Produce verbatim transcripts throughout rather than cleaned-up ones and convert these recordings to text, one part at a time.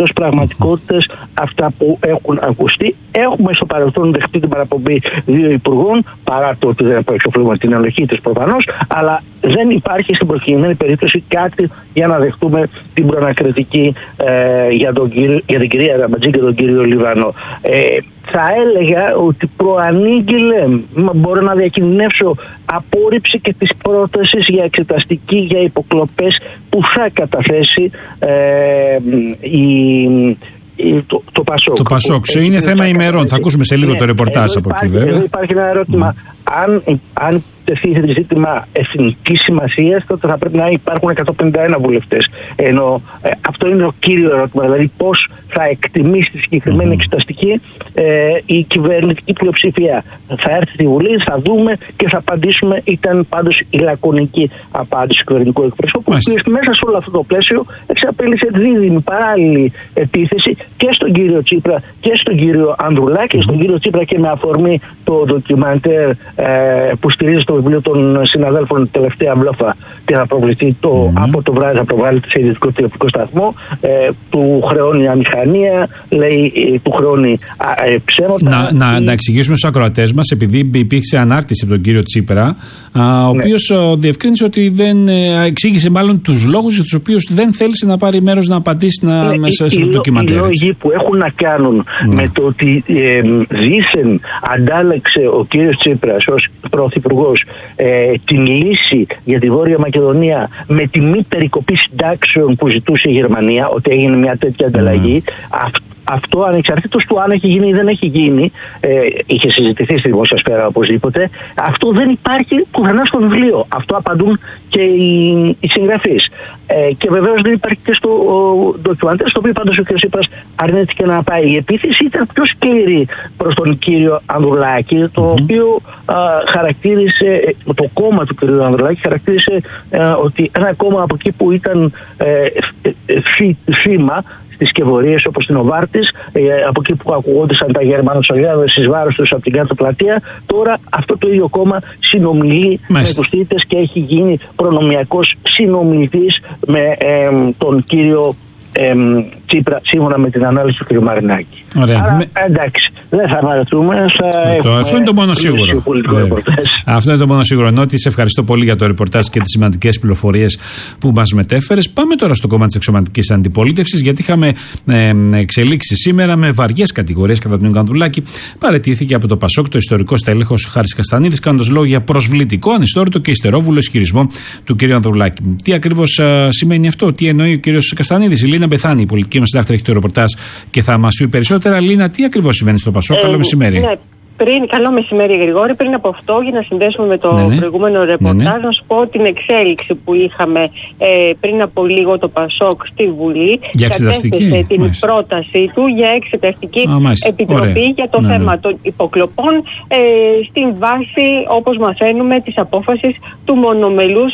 εκτός πραγματικότητας αυτά που έχουν ακουστεί. Έχουμε στο παρελθόν δεχτεί την παραπομπή δύο υπουργών, παρά το ότι δεν εξοφλούμε την αναλογή της προφανώς, αλλά δεν υπάρχει στην προκειμένη περίπτωση κάτι για να δεχτούμε την προανακριτική ε, για, τον κύριο, για την κυρία Αραμπατζή και τον κύριο Λιβανό. Ε, θα έλεγα ότι προανήγγειλε, μπορώ να διακινδυνεύσω, απόρριψη και της πρότασης για εξεταστική για υποκλοπές που θα καταθέσει ε, η... Το, το Πασόκ. Το Πασόκ. Είναι θέμα ημερών. Θα ακούσουμε σε λίγο ναι, το ρεπορτάζ από εκεί, βέβαια. Εδώ υπάρχει ένα ερώτημα. Mm. Αν, αν τεθεί ζήτημα εθνικής σημασίας, τότε θα πρέπει να υπάρχουν εκατόν πενήντα ένα βουλευτές. Ενώ ε, αυτό είναι το κύριο ερώτημα. Δηλαδή, πώς θα εκτιμήσει τη συγκεκριμένη mm. εξεταστική ε, η κυβερνητική πλειοψηφία. Θα έρθει στη Βουλή, θα δούμε και θα απαντήσουμε. Ήταν πάντως η λακωνική απάντηση του κυβερνητικού εκπροσώπου. Μέσα σε όλο αυτό το πλαίσιο εξαπέλυσε δίδυμη παράλληλη επίθεση και στον κύριο Τσίπρα και στον κύριο Ανδρουλάκη. Mm-hmm. Στον κύριο Τσίπρα και με αφορμή το ντοκιμαντέρ ε, που στηρίζει το βιβλίο των συναδέλφων τελευταία μπλόφα και θα προβληθεί το, mm-hmm. από το βράδυ θα προβάλλεται σε ιδιωτικό τηλεοπτικό σταθμό. Ε, του χρεώνει αμηχανία, λέει ε, του χρεώνει ε, ψέματα. Να, να, να εξηγήσουμε στους ακροατές μας, επειδή υπήρξε ανάρτηση από τον κύριο Τσίπρα, α, ο οποίος ναι. διευκρίνησε ότι δεν ε, εξήγησε μάλλον τους λόγους για τους οποίους δεν θέλησε να πάρει μέρος να απαντήσει να, ναι, μέσα στο ντοκιμαντέρ. Οι λόγοι που έχουν να κάνουν ναι. με το ότι ε, δήθεν αντάλλαξε ο κύριος Τσίπρας ως πρωθυπουργός ε, την λύση για τη Βόρεια Μακεδονία με τη μη περικοπή συντάξεων που ζητούσε η Γερμανία, ότι έγινε μια τέτοια ανταλλαγή. Mm. Αυτό Αυτό ανεξαρτήτως του αν έχει γίνει ή δεν έχει γίνει, ε, είχε συζητηθεί στη δημόσια σφαίρα οπωσδήποτε, αυτό δεν υπάρχει πουθενά στο βιβλίο. Αυτό απαντούν και οι, οι συγγραφείς. Ε, και βεβαίως δεν υπάρχει και στο ντοκιμαντέρ, στο οποίο πάντως ο κ. Τσίπρας αρνήθηκε να πάει. Η επίθεση ήταν πιο σκληρή προς τον κύριο Ανδρουλάκη, το mm-hmm. οποίο α, χαρακτήρισε, το κόμμα του κ. Ανδρουλάκη χαρακτήρισε α, ότι ένα κόμμα από εκεί που ήταν ε, θύμα τις σκευωρίες όπως την Οβάρτης, ε, από εκεί που ακουγόντουσαν τα γερμανοτσολιάδες εις βάρος τους από την κάτω πλατεία, τώρα αυτό το ίδιο κόμμα συνομιλεί Μάλιστα. με τους θύτες και έχει γίνει προνομιακός συνομιλητής με ε, τον κύριο ε, Τσίπρα, σύμφωνα με την ανάλυση του κ. Μαρινάκη. Ωραία. Άρα, με... εντάξει, δεν θα βαρεθούμε. Αυτό είναι το μόνο σίγουρο. Αυτό είναι το μόνο σίγουρο. Νότι, σε ευχαριστώ πολύ για το ρεπορτάζ και τις σημαντικές πληροφορίες που μας μετέφερες. Πάμε τώρα στο κόμμα της εξωματικής αντιπολίτευσης, γιατί είχαμε ε, εξελίξει σήμερα με βαριές κατηγορίες κατά τον Ανδρουλάκη. Παραιτήθηκε από το Πασόκ το ιστορικό στέλεχος Χάρης Καστανίδης, κάνοντας λόγο για προσβλητικό, ανιστόρητο και υστερόβουλο ισχυρισμό του κ. Ανδρουλάκη. Τι ακριβώς α, σημαίνει αυτό, τι εννοεί ο κ. Καστανίδης? Η Λίνα Μπεθάνη, η πολιτική μας συντάκτρια, έχει το ρεπορτάζ και θα μας πει περισσότερα. Λίνα, τι ακριβώς συμβαίνει στο Πασόκ? Ε, καλό μεσημέρι. Ναι, πριν, καλό μεσημέρι, Γρηγόρη. Πριν από αυτό, για να συνδέσουμε με το ναι, ναι. προηγούμενο ρεπορτάζ, ναι, ναι. να σου πω την εξέλιξη που είχαμε ε, πριν από λίγο το Πασόκ στη Βουλή. Για εξεταστική. Κατέθεσε την μάλιστα. πρότασή του για εξεταστική Α, επιτροπή Ωραία. για το ναι, θέμα ναι. των υποκλοπών ε, στην βάση, όπως μαθαίνουμε, της απόφασης του μονομελούς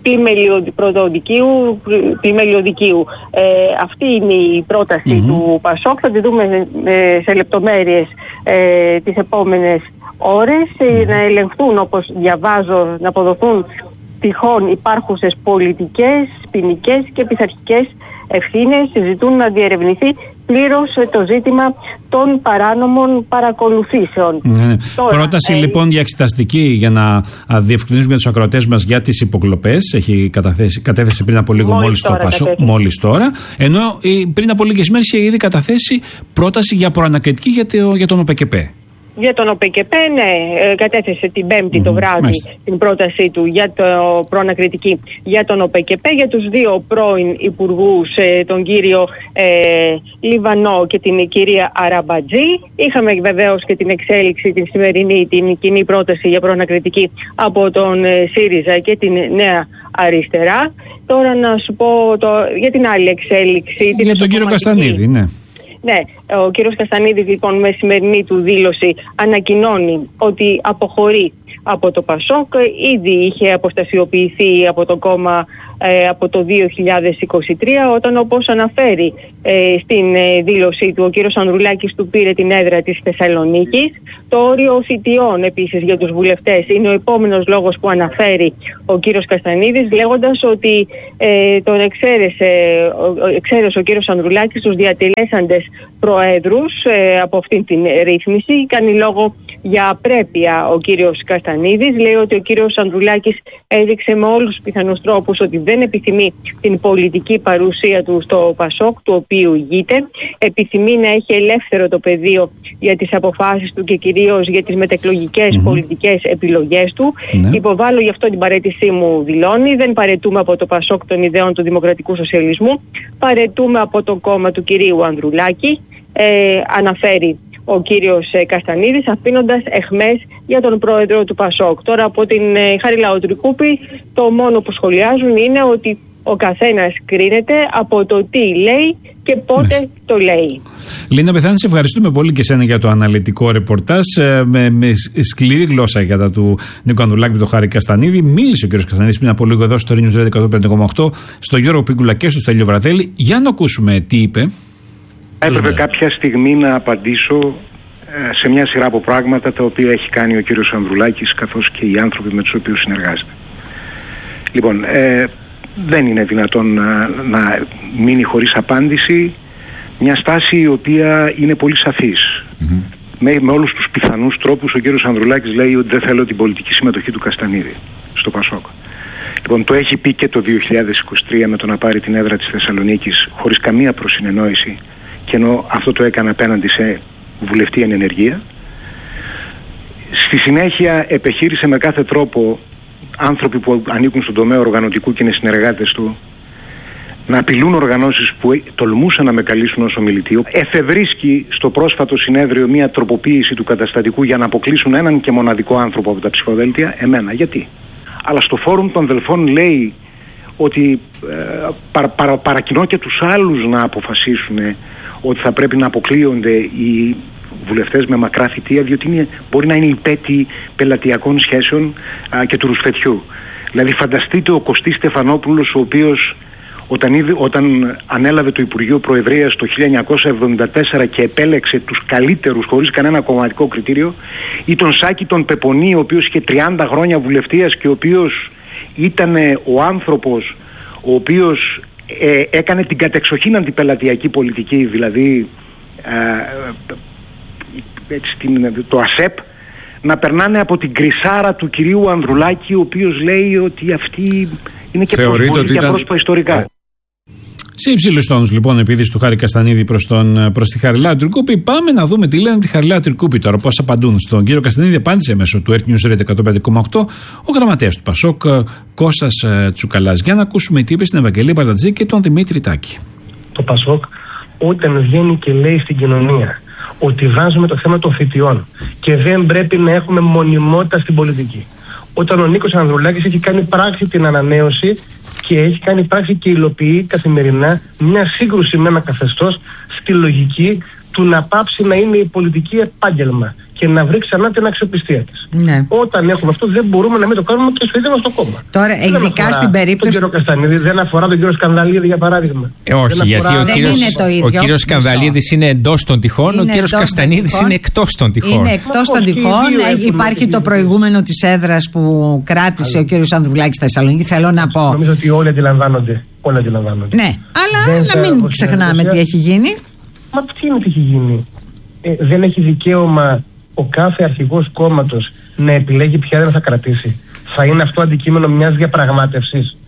πλημελιωδικίου. πλημελιωδικίου. Ε, αυτή είναι η πρόταση mm-hmm. του Πασόκ. Θα τη δούμε ε, σε λεπτομέρειες ε, τις επόμενες ώρες. Mm-hmm. Να ελεγχθούν, όπως διαβάζω, να αποδοθούν τυχόν υπάρχουσες πολιτικές, ποινικές και πειθαρχικές ευθύνες. Συζητούν να διερευνηθεί πλήρως το ζήτημα των παράνομων παρακολουθήσεων. Ναι. Τώρα, Πρόταση ε... λοιπόν για εξεταστική, για να διευκρινίσουμε τους ακροατές μας για τις υποκλοπές. Έχει καταθέσει, κατέθεσε πριν από λίγο μόλις το Πασόκ, μόλις τώρα. Ενώ πριν από λίγες μέρες είχε ήδη καταθέσει πρόταση για προανακριτική για, το, για τον ΟΠΕΚΕΠΕ. Για τον ΟΠΕΚΕΠΕ, ναι, κατέθεσε την Πέμπτη mm-hmm. το βράδυ Μάλιστα. την πρότασή του για το προανακριτική για τον ΟΠΕΚΕΠΕ, για τους δύο πρώην υπουργούς, τον κύριο ε, Λιβανό και την κυρία Αραμπατζή. Είχαμε βεβαίως και την εξέλιξη την σημερινή, την κοινή πρόταση για προανακριτική από τον ε, ΣΥΡΙΖΑ και την Νέα Αριστερά. Τώρα να σου πω το, για την άλλη εξέλιξη. Για τον κύριο Καστανίδη, ναι. Ναι, ο κύριος Καστανίδης λοιπόν με σημερινή του δήλωση ανακοινώνει ότι αποχωρεί από το Πασόκ. Ήδη είχε αποστασιοποιηθεί από το κόμμα ε, από το δύο χιλιάδες είκοσι τρία, όταν, όπως αναφέρει ε, στην ε, δήλωσή του, ο κύριος Ανδρουλάκης του πήρε την έδρα της Θεσσαλονίκης. Το όριο θητιών επίσης για τους βουλευτές είναι ο επόμενος λόγος που αναφέρει ο κύριος Καστανίδης, λέγοντας ότι ε, τον εξαίρεσε, εξαίρεσε ο κύριος Ανδρουλάκης τους διατελέσαντες προέδρους ε, από αυτήν την ρύθμιση. Κάνει λόγο για απρέπεια ο κύριος Καστανίδης. Λέει ότι ο κύριος Ανδρουλάκης έδειξε με όλους τους πιθανούς τρόπους ότι δεν επιθυμεί την πολιτική παρουσία του στο Πασόκ, του οποίου ηγείται. Επιθυμεί να έχει ελεύθερο το πεδίο για τις αποφάσεις του και κυρίως για τις μετεκλογικές mm-hmm. πολιτικές επιλογές του. Mm-hmm. Υποβάλλω γι' αυτό την παραίτησή μου, δηλώνει. Δεν παραιτούμε από το Πασόκ των ιδεών του δημοκρατικού σοσιαλισμού. Παραιτούμε από το κόμμα του κυρίου Ανδρουλάκη. Ε, αναφέρει ο κύριος Καστανίδης, αφήνοντας εχμές για τον πρόεδρο του Πασόκ. Τώρα από την ε, Χάρη Λαοτρικούπη το μόνο που σχολιάζουν είναι ότι ο καθένας κρίνεται από το τι λέει και πότε ναι. το λέει. Λίνα Πεθάνη, σε ευχαριστούμε πολύ και εσένα για το αναλυτικό ρεπορτάζ. Με, με σκληρή γλώσσα κατά του Νίκου Ανδρουλάκη με τον Χάρη Καστανίδη. Μίλησε ο κ. Καστανίδης πριν από λίγο εδώ στο News Radio εκατόν πέντε κόμμα οκτώ, στο Γιώργο Πίγκουλα και στο Στέλιο Βραδέλη. Για να ακούσουμε τι είπε. Έπρεπε κάποια στιγμή να απαντήσω σε μια σειρά από πράγματα τα οποία έχει κάνει ο κύριος Ανδρουλάκης καθώς και οι άνθρωποι με τους οποίους συνεργάζεται. Λοιπόν, ε, δεν είναι δυνατόν να, να μείνει χωρίς απάντηση μια στάση η οποία είναι πολύ σαφής. Mm-hmm. Με, με όλους τους πιθανούς τρόπους ο κύριος Ανδρουλάκης λέει ότι δεν θέλω την πολιτική συμμετοχή του Καστανίδη στο Πασόκ. Λοιπόν, το έχει πει και το δύο χιλιάδες είκοσι τρία με το να πάρει την έδρα της Θεσσαλονίκης χωρίς καμία προσυνεννόηση, και ενώ αυτό το έκανε απέναντι σε βουλευτή εν ενεργεία. Στη συνέχεια επεχείρησε με κάθε τρόπο άνθρωποι που ανήκουν στον τομέα οργανωτικού και είναι συνεργάτες του να απειλούν οργανώσεις που τολμούσαν να με καλήσουν ως ομιλητή. Εφευρίσκει στο πρόσφατο συνέδριο μια τροποποίηση του καταστατικού για να αποκλείσουν έναν και μοναδικό άνθρωπο από τα ψηφοδέλτια, εμένα. Γιατί? Αλλά στο φόρουμ των Δελφών λέει ότι ε, παρα, παρα, παρακινώ και τους άλλους να αποφασίσουν ότι θα πρέπει να αποκλείονται οι βουλευτές με μακρά θητεία, διότι είναι, μπορεί να είναι υπέτη πελατειακών σχέσεων α, και του ρουσφετιού. Δηλαδή φανταστείτε ο Κωστής Στεφανόπουλος, ο οποίος όταν, είδε, όταν ανέλαβε το Υπουργείο Προεδρίας το χίλια εννιακόσια εβδομήντα τέσσερα και επέλεξε τους καλύτερους χωρίς κανένα κομματικό κριτήριο, ή τον Σάκη τον Πεπονή, ο οποίος είχε τριάντα χρόνια βουλευτείας και ο οποίος ήταν ο άνθρωπος ο οποίος ε, έκανε την κατεξοχήν αντιπελατειακή πολιτική, δηλαδή ε, έτσι, την, το ΑΣΕΠ, να περνάνε από την κρυσάρα του κυρίου Ανδρουλάκη, ο οποίος λέει ότι αυτή είναι και προσβολή και πρόσωπα ιστορικά. Σε υψηλούς τόνους λοιπόν επίδειξη του Χάρη Καστανίδη προς, τον, προς τη Χάρη Λαοτρικούπη. Πάμε να δούμε τι λένε τη Χάρη Λαοτρικούπη τώρα, πώς απαντούν στον κύριο Καστανίδη. Απάντησε μέσω του Earth News Radio εκατόν πέντε κόμμα οκτώ ο γραμματέας του Πασόκ, Κώστας Τσουκαλάς. Για να ακούσουμε τι είπε στην Ευαγγελία Μπαρτατζή και τον Δημήτρη Τάκη. Το Πασόκ όταν βγαίνει και λέει στην κοινωνία ότι βάζουμε το θέμα των θητιών και δεν πρέπει να έχουμε μονιμότητα στην πολιτική. Όταν ο Νίκος Ανδρουλάκης έχει κάνει πράξη την ανανέωση και έχει κάνει πράξη και υλοποιεί καθημερινά μια σύγκρουση με ένα καθεστώς στη λογική του να πάψει να είναι η πολιτική επάγγελμα και να βρει ξανά την αξιοπιστία της. Ναι. Όταν έχουμε αυτό, δεν μπορούμε να μην το κάνουμε και στο ίδιο μας το κόμμα. Τώρα, δεν ειδικά στην περίπτωση. Τον κύριο Καστανίδη, δεν αφορά τον κύριο Σκανδαλίδη, για παράδειγμα. Ε, όχι, δεν γιατί αφορά... ο κύριος, ο κύριος Σκανδαλίδης είναι εντός των τυχών, είναι ο κύριος Καστανίδης είναι εκτός των τυχών. Είναι εκτός των τυχών. Υπάρχει το προηγούμενο της έδρας που κράτησε ο κύριος Ανδρουλάκης στη Θεσσαλονίκη. Θέλω να πω. Νομίζω ότι όλοι αντιλαμβάνονται. Όλοι αντιλαμβάνονται. Ναι, αλλά να μην ξεχνάμε τι έχει γίνει. Μα τι είναι τι έχει γίνει. Ε, δεν έχει δικαίωμα ο κάθε αρχηγός κόμματος να επιλέγει ποια δεν θα κρατήσει. Θα είναι αυτό αντικείμενο μιας διαπραγμάτευσης.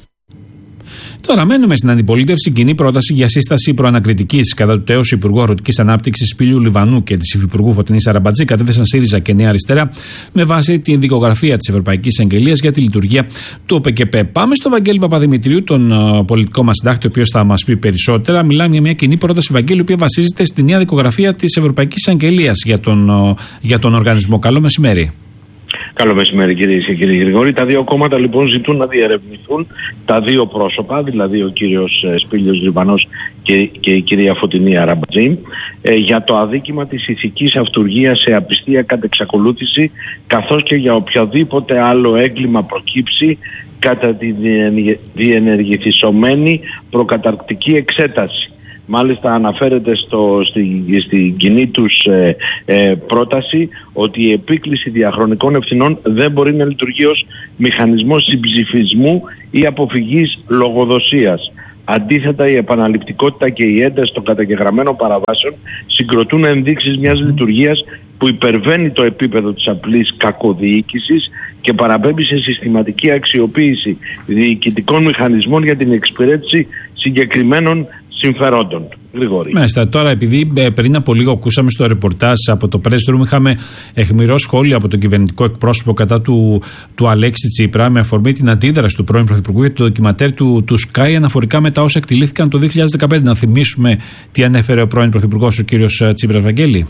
Τώρα μένουμε στην αντιπολίτευση. Κοινή πρόταση για σύσταση προανακριτικής κατά του τέος Υπουργού Αγροτικής Ανάπτυξης Πηλίου Λιβανού και της Υφυπουργού Φωτεινής Αραμπατζή κατέθεσαν ΣΥΡΙΖΑ και Νέα Αριστερά με βάση την δικογραφία της Ευρωπαϊκής Εγγελίας για τη λειτουργία του ΟΠΕΚΕΠΕ. Πάμε στο Βαγγέλη Παπαδημητρίου, τον uh, πολιτικό μας συντάκτη, ο οποίος θα μας πει περισσότερα. Μιλάμε για μια κοινή πρόταση, Βαγγέλη, η οποία βασίζεται στη νέα δικογραφία της Ευρωπαϊκής Εγγελίας για τον, uh, για τον οργανισμό. Καλό μεσημέρι. Καλό μεσημέρι κυρίες και κύριοι Γρηγόρη. Τα δύο κόμματα λοιπόν ζητούν να διερευνηθούν τα δύο πρόσωπα, δηλαδή ο κύριος Σπήλιος Λιβανός και, και η κυρία Φωτεινή Αραμπατζή, ε, για το αδίκημα της ηθικής αυτουργίας σε απιστία κατ' εξακολούθηση, καθώς και για οποιοδήποτε άλλο έγκλημα προκύψει κατά τη διενεργηθισωμένη προκαταρκτική εξέταση. Μάλιστα αναφέρεται στο, στη, στην κοινή τους ε, ε, πρόταση ότι η επίκληση διαχρονικών ευθυνών δεν μπορεί να λειτουργεί ως μηχανισμός συμψηφισμού ή αποφυγής λογοδοσίας. Αντίθετα, η επαναληπτικότητα και η ένταση των καταγεγραμμένων παραβάσεων συγκροτούν ενδείξεις μιας λειτουργίας που υπερβαίνει το επίπεδο της απλής κακοδιοίκησης και παραπέμπει σε συστηματική αξιοποίηση διοικητικών μηχανισμών για την εξυπηρέτηση συγκεκριμένων συμφερόντων. Γρηγόρη. Μάλιστα. Τώρα, επειδή ε, πριν από λίγο ακούσαμε στο ρεπορτάζ από το Press Room, είχαμε αιχμηρό σχόλιο από τον κυβερνητικό εκπρόσωπο κατά του, του Αλέξη Τσίπρα με αφορμή την αντίδραση του πρώην Πρωθυπουργού για το ντοκιματέρ του, του Sky αναφορικά με τα όσα εκτελήθηκαν το δύο χιλιάδες δεκαπέντε. Να θυμίσουμε τι ανέφερε ο πρώην Πρωθυπουργός, ο κύριος Τσίπρας, Βαγγέλη.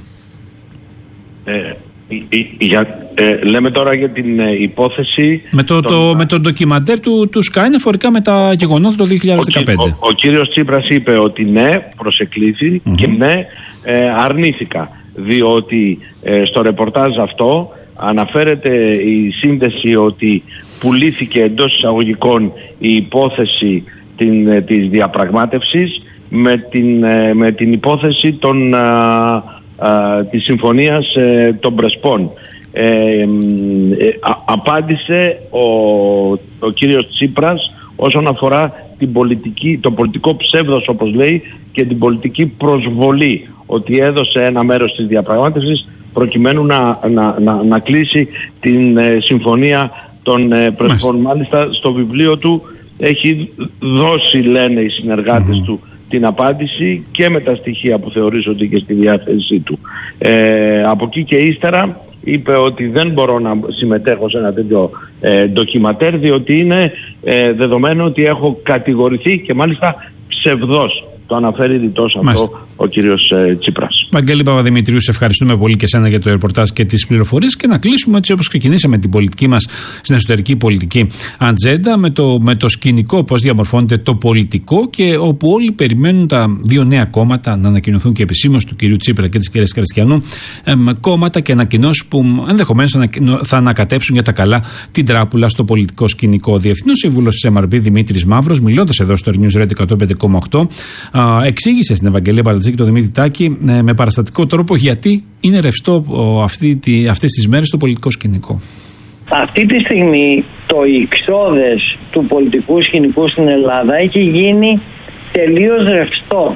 Ε, για, ε, λέμε τώρα για την ε, υπόθεση με το, τον... το, με το ντοκιματέρ του, του Sky αναφορικά με τα γεγονότα το δύο χιλιάδες δεκαπέντε. Ο, ο, ο κύριος Τσίπρας είπε ότι ναι, προσεκλήθη mm-hmm. και ναι, ε, αρνήθηκα, διότι ε, στο ρεπορτάζ αυτό αναφέρεται η σύνδεση ότι πουλήθηκε εντός εισαγωγικών η υπόθεση την, ε, της διαπραγμάτευσης με την, ε, με την υπόθεση των ε, Uh, της συμφωνίας uh, των Πρεσπών. Ε, ε, α, απάντησε ο, ο κύριος Τσίπρας όσον αφορά την πολιτική, το πολιτικό ψεύδος, όπως λέει, και την πολιτική προσβολή, ότι έδωσε ένα μέρος της διαπραγμάτευσης προκειμένου να, να, να, να κλείσει την ε, συμφωνία των ε, Πρεσπών. Μάλιστα στο βιβλίο του έχει δώσει, λένε οι συνεργάτες mm-hmm. του, την απάντηση και με τα στοιχεία που θεωρίζονται και στη διάθεσή του. Ε, από εκεί και ύστερα είπε ότι δεν μπορώ να συμμετέχω σε ένα τέτοιο ε, ντοκιματέρ, διότι είναι ε, δεδομένο ότι έχω κατηγορηθεί και μάλιστα ψευδός. Το αναφέρει διτός αυτό ο κύριος ε, Τσίπρας. Βαγγέλη Παπαδημητρίου, σε ευχαριστούμε πολύ και εσένα για το ρεπορτάζ και τις πληροφορίες, και να κλείσουμε έτσι όπως ξεκινήσαμε την πολιτική μας στην εσωτερική πολιτική ατζέντα με το, με το σκηνικό, πώς διαμορφώνεται το πολιτικό, και όπου όλοι περιμένουν τα δύο νέα κόμματα να ανακοινωθούν και επισήμως, του κυρίου Τσίπρα και της κυρίας Χριστιανού, ε, κόμματα και ανακοινώσεις που ενδεχομένως θα ανακατέψουν για τα καλά την τράπουλα στο πολιτικό σκηνικό. Ο Διευθυνός Σύμβουλος της εμ αρ μπι Δημήτρης Μαύρος, μιλώντας εδώ στο News Radio εκατόν πέντε κόμμα οκτώ, Α, εξήγησε στην Ευαγγελία Παλατζή και τον Δημήτρη Τάκη ε, με παραστατικό τρόπο γιατί είναι ρευστό ο, αυτή, τη, αυτές τις μέρες το πολιτικό σκηνικό. Αυτή τη στιγμή το ιξόδες του πολιτικού σκηνικού στην Ελλάδα έχει γίνει τελείως ρευστό.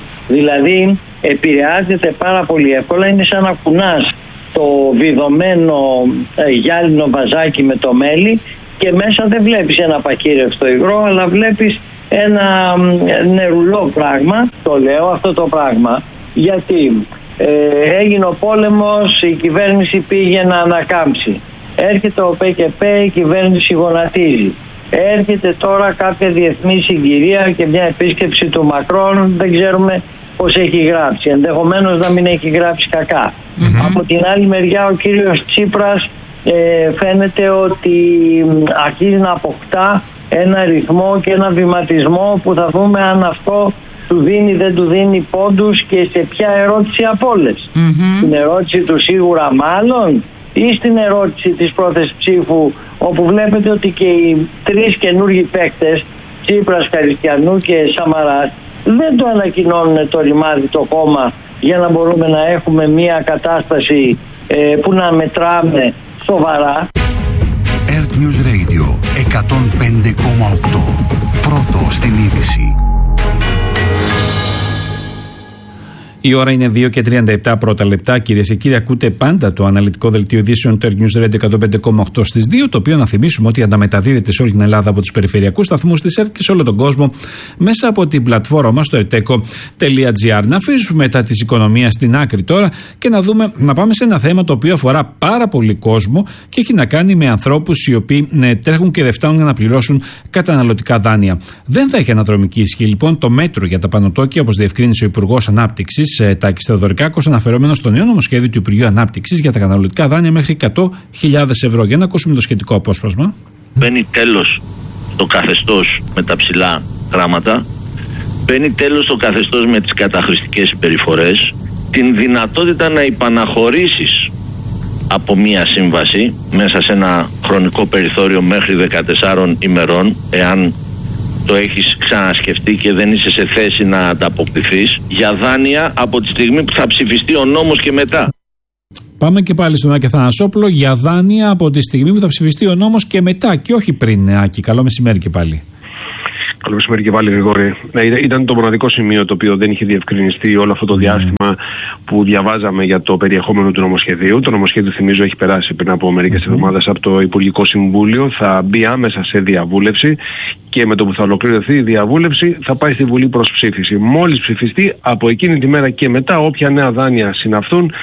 Δηλαδή επηρεάζεται πάρα πολύ εύκολα, είναι σαν να κουνάς το βιδωμένο ε, γυάλινο βαζάκι με το μέλι και μέσα δεν βλέπεις ένα πακύρευστο υγρό, αλλά βλέπεις ένα νερουλό πράγμα. Το λέω αυτό το πράγμα γιατί ε, έγινε ο πόλεμος, η κυβέρνηση πήγε να ανακάμψει. Έρχεται ο ΠΚΠ, η κυβέρνηση γονατίζει. Έρχεται τώρα κάποια διεθνή συγκυρία και μια επίσκεψη του Μακρόν, δεν ξέρουμε πώς έχει γράψει. Ενδεχομένως να μην έχει γράψει κακά. Mm-hmm. Από την άλλη μεριά ο κύριος Τσίπρας ε, φαίνεται ότι αρχίζει να αποκτά ένα ρυθμό και ένα βηματισμό που θα δούμε αν αυτό του δίνει δεν του δίνει πόντους και σε ποια ερώτηση από όλες. Mm-hmm. Στην ερώτηση του σίγουρα μάλλον ή στην ερώτηση της πρόθεσης ψήφου, όπου βλέπετε ότι και οι τρεις καινούργιοι παίκτες, Τσίπρας, Χριστιανού και Σαμαράς, δεν το ανακοινώνουν το ρημάδι το κόμμα για να μπορούμε να έχουμε μια κατάσταση ε, που να μετράμε σοβαρά. Earth News Radio εκατόν πέντε κόμμα οκτώ. Πρώτο στην είδηση. Η ώρα είναι δύο και τριάντα επτά πρώτα λεπτά. Κυρίες και κύριοι, ακούτε πάντα το αναλυτικό δελτίο ειδήσεων του Earth News Radio εκατόν πέντε κόμμα οκτώ στις δύο, το οποίο να θυμίσουμε ότι αναμεταδίδεται σε όλη την Ελλάδα από τους περιφερειακούς σταθμούς της ΕΡΤ και σε όλο τον κόσμο μέσα από την πλατφόρμα μας στο ερτέκο τελεία τζι άρ. Να αφήσουμε μετά της οικονομίας στην άκρη τώρα και να, δούμε, να πάμε σε ένα θέμα το οποίο αφορά πάρα πολύ κόσμο και έχει να κάνει με ανθρώπους οι οποίοι ναι, τρέχουν και δεν φτάνουν για να πληρώσουν καταναλωτικά δάνεια. Δεν θα έχει αναδρομική ισχύ λοιπόν το μέτρο για τα πανωτόκια, όπως διευκρίνησε ο Υπουργός Ανάπτυξης Βουλής Τάκης Θεοδωρικάκος, αναφερόμενος στο νέο νομοσχέδιο του Υπουργείου Ανάπτυξης για τα καταναλωτικά δάνεια μέχρι εκατό χιλιάδες ευρώ. Για να ακούσουμε το σχετικό απόσπασμα. Μπαίνει τέλος το καθεστώς με τα ψηλά γράμματα, μπαίνει τέλος το καθεστώς με τις καταχρηστικές συμπεριφορές, την δυνατότητα να υπαναχωρήσεις από μία σύμβαση μέσα σε ένα χρονικό περιθώριο μέχρι δεκατεσσάρων ημερών, εάν το έχεις ξανασκεφτεί και δεν είσαι σε θέση να ανταποκριθείς, για δάνεια από τη στιγμή που θα ψηφιστεί ο νόμος και μετά. Πάμε και πάλι στον Άκη Αθανασόπουλο, για δάνεια από τη στιγμή που θα ψηφιστεί ο νόμος και μετά και όχι πριν. Άκη, καλό μεσημέρι και πάλι. Καλό μεσημέρι και πάλι, Γρηγόρη. Ναι, ήταν το μοναδικό σημείο το οποίο δεν είχε διευκρινιστεί όλο αυτό το διάστημα mm. που διαβάζαμε για το περιεχόμενο του νομοσχεδίου. Το νομοσχέδιο, θυμίζω, έχει περάσει πριν από μερικές mm. εβδομάδες από το Υπουργικό Συμβούλιο. Θα μπει άμεσα σε διαβούλευση και με το που θα ολοκληρωθεί η διαβούλευση θα πάει στη Βουλή προς ψήφιση. Μόλις ψηφιστεί, από εκείνη τη μέρα και μετά, όποια νέα δάνεια συναυθούν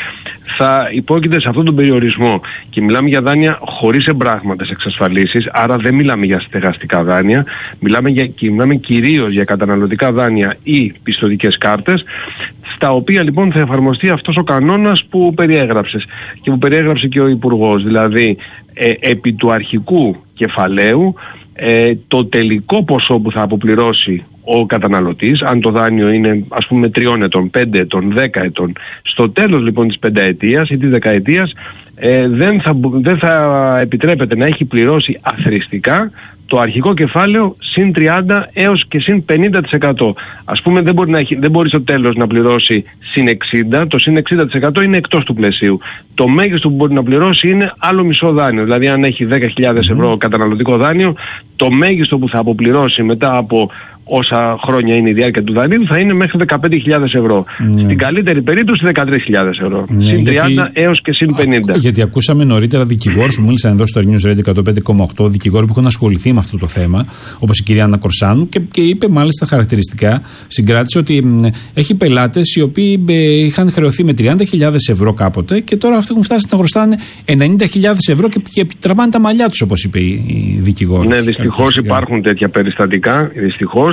θα υπόκειται σε αυτόν τον περιορισμό. Και μιλάμε για δάνεια χωρίς εμπράγματες εξασφαλίσεις, άρα δεν μιλάμε για στεγαστικά δάνεια, μιλάμε, για, μιλάμε κυρίως για καταναλωτικά δάνεια ή πιστωτικές κάρτες, στα οποία λοιπόν θα εφαρμοστεί αυτός ο κανόνας που περιέγραψες και που περιέγραψε και ο Υπουργός. Δηλαδή, ε, επί του αρχικού κεφαλαίου, ε, το τελικό ποσό που θα αποπληρώσει ο καταναλωτής, αν το δάνειο είναι ας πούμε τριών ετών, πέντε ετών, δέκα ετών, στο τέλος λοιπόν της πενταετίας ή της δεκαετίας ε, δεν, θα, δεν θα επιτρέπεται να έχει πληρώσει αθροιστικά το αρχικό κεφάλαιο συν τριάντα έως και συν πενήντα τοις εκατό. Ας πούμε δεν μπορεί, να έχει, δεν μπορεί στο τέλος να πληρώσει συν εξήντα, το συν εξήντα τοις εκατό είναι εκτός του πλαισίου. Το μέγιστο που μπορεί να πληρώσει είναι άλλο μισό δάνειο. Δηλαδή αν έχει δέκα χιλιάδες ευρώ καταναλωτικό δάνειο, το μέγιστο που θα αποπληρώσει μετά από όσα χρόνια είναι η διάρκεια του δανείου θα είναι μέχρι δεκαπέντε χιλιάδες ευρώ. Mm. Στην καλύτερη περίπτωση δεκατρείς χιλιάδες ευρώ. Mm. Συν τριάντα γιατί... έως και συν πενήντα. Γιατί ακούσαμε νωρίτερα δικηγόρους που μίλησαν εδώ στο News Radio εκατόν πέντε κόμμα οκτώ, δικηγόροι που έχουν ασχοληθεί με αυτό το θέμα, όπως η κυρία Άννα Κορσάνου, και, και είπε μάλιστα χαρακτηριστικά, συγκράτησε ότι μ, έχει πελάτες οι οποίοι ε, είχαν χρεωθεί με τριάντα χιλιάδες ευρώ κάποτε και τώρα αυτοί έχουν φτάσει να χρωστάνε ενενήντα χιλιάδες ευρώ και, και τραβάνε τα μαλλιά τους, όπως είπε η δικηγόρη. Ναι, δυστυχώς υπάρχουν τέτοια περιστατικά. Δυστυχώς.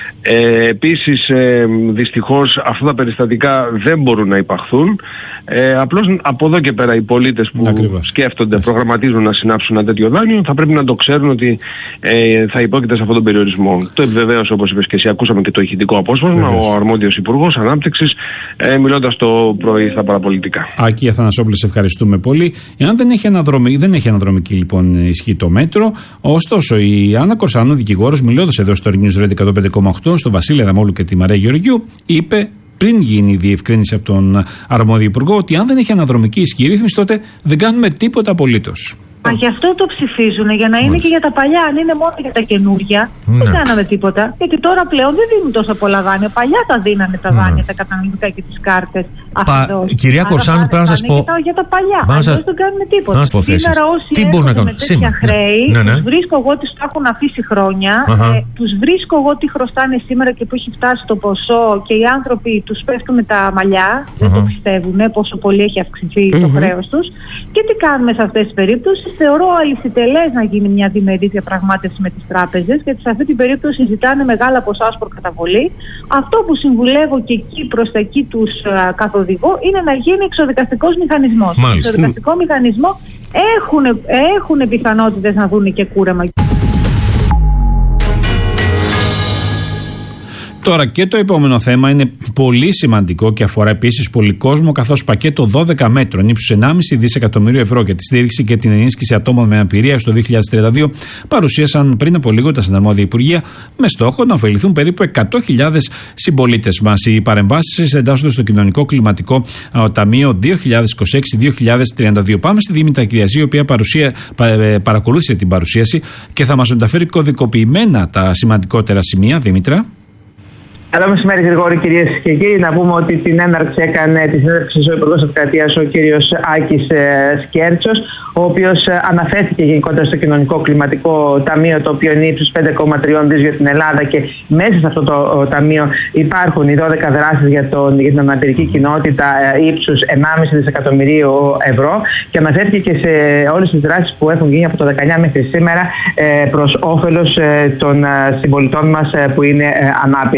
Ε, επίσης ε, δυστυχώς αυτά τα περιστατικά δεν μπορούν να υπαχθούν. Ε, απλώς από εδώ και πέρα οι πολίτες που Ακριβώς. σκέφτονται, προγραμματίζουν να συνάψουν ένα τέτοιο δάνειο θα πρέπει να το ξέρουν ότι ε, θα υπόκειται σε αυτόν τον περιορισμό. Το επιβεβαίωσε, όπως είπες και εσύ, ακούσαμε και το ηχητικό απόσπασμα, ο αρμόδιος Υπουργός Ανάπτυξης ε, μιλώντας το πρωί στα παραπολιτικά. Άκη Αθανασόπουλε, σε ευχαριστούμε πολύ. Εάν δεν έχει, αναδρομική, δεν έχει αναδρομική λοιπόν ισχύ το μέτρο, ωστόσο η Άννα Κορσάνου, δικηγόρος, μιλώντας εδώ στο News Radio εκατόν πέντε κόμμα οκτώ, στον Βασίλη Αδαμόλου και τη Μαρία Γεωργιού, είπε πριν γίνει η διευκρίνηση από τον αρμόδιο υπουργό ότι αν δεν έχει αναδρομική ισχύ ρύθμιση, τότε δεν κάνουμε τίποτα απολύτως. Μα γι' αυτό το ψηφίζουν, για να είναι Μάλιστα. και για τα παλιά. Αν είναι μόνο για τα καινούργια, ναι. δεν κάναμε τίποτα. Γιατί τώρα πλέον δεν δίνουν τόσο πολλά δάνεια. Παλιά τα δίνανε τα δάνεια, ναι. τα καταναλωτικά και τις κάρτες. Πα... Κυρία Κορσάνου, πρέπει να σας πω. Για τα, για τα παλιά. Αλλιώς σας... δεν κάνουμε τίποτα. Σήμερα όσοι έχουν με τέτοια χρέη, ναι, ναι. τους βρίσκω εγώ ότι τους έχουν αφήσει χρόνια. Ε, τους βρίσκω εγώ ότι χρωστάνε σήμερα και που έχει φτάσει το ποσό και οι άνθρωποι τους πέφτουν τα μαλλιά. Δεν το πιστεύουν πόσο πολύ έχει αυξηθεί το χρέος τους. Και τι κάνουμε σε αυτές τις περιπτώσεις? Θεωρώ αλυσιτελές να γίνει μια διμερή διαπραγμάτευση με τις τράπεζες, γιατί σε αυτή την περίπτωση ζητάνε μεγάλα ποσά ως προκαταβολή. Αυτό που συμβουλεύω και εκεί προς τα εκεί τους α, καθοδηγώ είναι να γίνει εξοδικαστικός μηχανισμός. Στον εξοδικαστικό μηχανισμό έχουν, έχουν πιθανότητες να δουν και κούρεμα. Τώρα και το επόμενο θέμα είναι πολύ σημαντικό και αφορά επίσης πολύ κόσμο, καθώς πακέτο δώδεκα μέτρων ύψους ενάμιση δισεκατομμύριο ευρώ για τη στήριξη και την ενίσχυση ατόμων με αναπηρία στο δύο χιλιάδες τριάντα δύο παρουσίασαν πριν από λίγο τα συναρμόδια υπουργεία με στόχο να ωφεληθούν περίπου εκατό χιλιάδες συμπολίτες μας. Οι παρεμβάσεις εντάσσονται στο Κοινωνικό Κλιματικό Ταμείο δύο χιλιάδες είκοσι έξι δύο χιλιάδες τριάντα δύο. Πάμε στη Δήμητρα Κυριαζή, η οποία παρουσία, παρακολούθησε την παρουσίαση και θα μας μεταφέρει κωδικοποιημένα τα σημαντικότερα σημεία. Δήμητρα. Καλό μεσημέρι, Γρηγόρη, κυρίες και κύριοι. Να πούμε ότι την έναρξη έκανε τη συνέντευξη ο Υπουργός Επικρατείας, ο κύριος Άκης Σκέρτσος, ο οποίος αναφέρθηκε γενικότερα στο Κοινωνικό Κλιματικό Ταμείο, το οποίο είναι ύψους πέντε κόμμα τρία δισεκατομμύρια για την Ελλάδα, και μέσα σε αυτό το ταμείο υπάρχουν οι δώδεκα δράσεις για, τον, για την αναπηρική κοινότητα ύψους ενάμιση δισεκατομμυρίου ευρώ, και αναφέρθηκε και σε όλες τις δράσεις που έχουν γίνει από το δεκαεννιά μέχρι σήμερα προς όφελος των συμπολιτών μας που είναι ανάπηροι.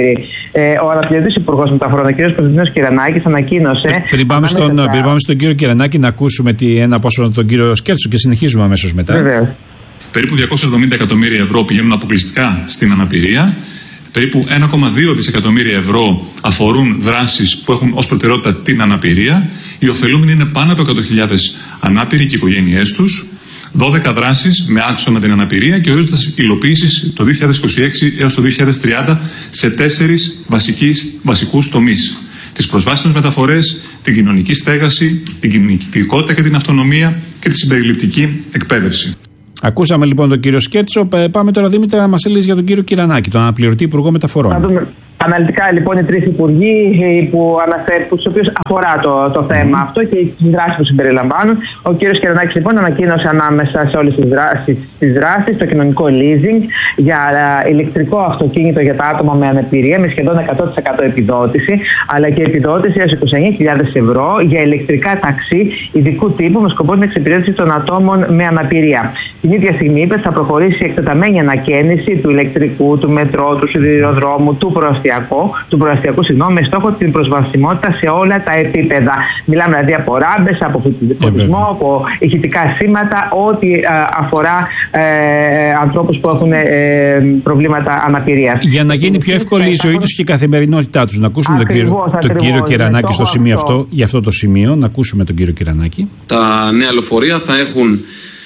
ε, ο αναπληρωτής Υπουργός Μεταφορών, ο κ. Κωνσταντίνος Κυρανάκης, ανακοίνωσε. Πριν πάμε στον, τα... πριν πάμε στον κύριο Κυρανάκη, να ακούσουμε τι, ένα απόσπασμα από τον κύριο Σκέρτσο και συνεχίζουμε αμέσως μετά. Βεβαίως. Περίπου διακόσια εβδομήντα εκατομμύρια ευρώ πηγαίνουν αποκλειστικά στην αναπηρία. Περίπου ένα κόμμα δύο δισεκατομμύρια ευρώ αφορούν δράσεις που έχουν ως προτεραιότητα την αναπηρία. Οι ωφελούμενοι είναι πάνω από εκατό χιλιάδες ανάπηροι και οι οικογένειές τους. δώδεκα δράσεις με άξονα την αναπηρία και ορίζοντας υλοποίησης το δύο χιλιάδες είκοσι έξι έως το δύο χιλιάδες τριάντα σε τέσσερις βασικούς τομείς. Τις προσβάσιμες μεταφορές, την κοινωνική στέγαση, την κινητικότητα και την αυτονομία και τη συμπεριληπτική εκπαίδευση. Ακούσαμε λοιπόν τον κύριο Σκέρτσο. Πάμε τώρα, Δήμητρα, να μας έλεγες για τον κύριο Κυρανάκη, τον αναπληρωτή Υπουργό Μεταφορών. Αναλυτικά λοιπόν οι τρεις υπουργοί που αναφέρουν, στους οποίους αφορά το, το θέμα mm. αυτό και τις δράσεις που συμπεριλαμβάνουν. Ο κύριος Κυρανάκης λοιπόν ανακοίνωσε ανάμεσα σε όλες τις δράσεις, τις δράσεις το κοινωνικό leasing για ηλεκτρικό αυτοκίνητο για τα άτομα με αναπηρία με σχεδόν εκατό τοις εκατό επιδότηση, αλλά και επιδότηση έως είκοσι εννέα χιλιάδες ευρώ για ηλεκτρικά ταξί ειδικού τύπου με σκοπό την εξυπηρέτηση των ατόμων με αναπηρία. Την ίδια στιγμή είπε θα προχωρήσει η εκτεταμένη ανακαίνιση του ηλεκτρικού, του μετρό, του σιδηροδρόμου, του προαστιακού. του προαστιακού συγγνώμη, με στόχο την προσβασιμότητα σε όλα τα επίπεδα. Μιλάμε δηλαδή από ράμπες, από φωτισμό, από ηχητικά σήματα, ό,τι ε, αφορά ε, ανθρώπους που έχουν ε, προβλήματα αναπηρίας. Για να γίνει πιο εύκολη η ζωή τους και η καθημερινότητά τους. Να ακούσουμε ακριβώς, τον κύριο, τον κύριο Κυρανάκη στο σημείο αυτό. αυτό, για αυτό το σημείο, να ακούσουμε τον κύριο Κυρανάκη. Τα νέα λεωφορεία θα έχουν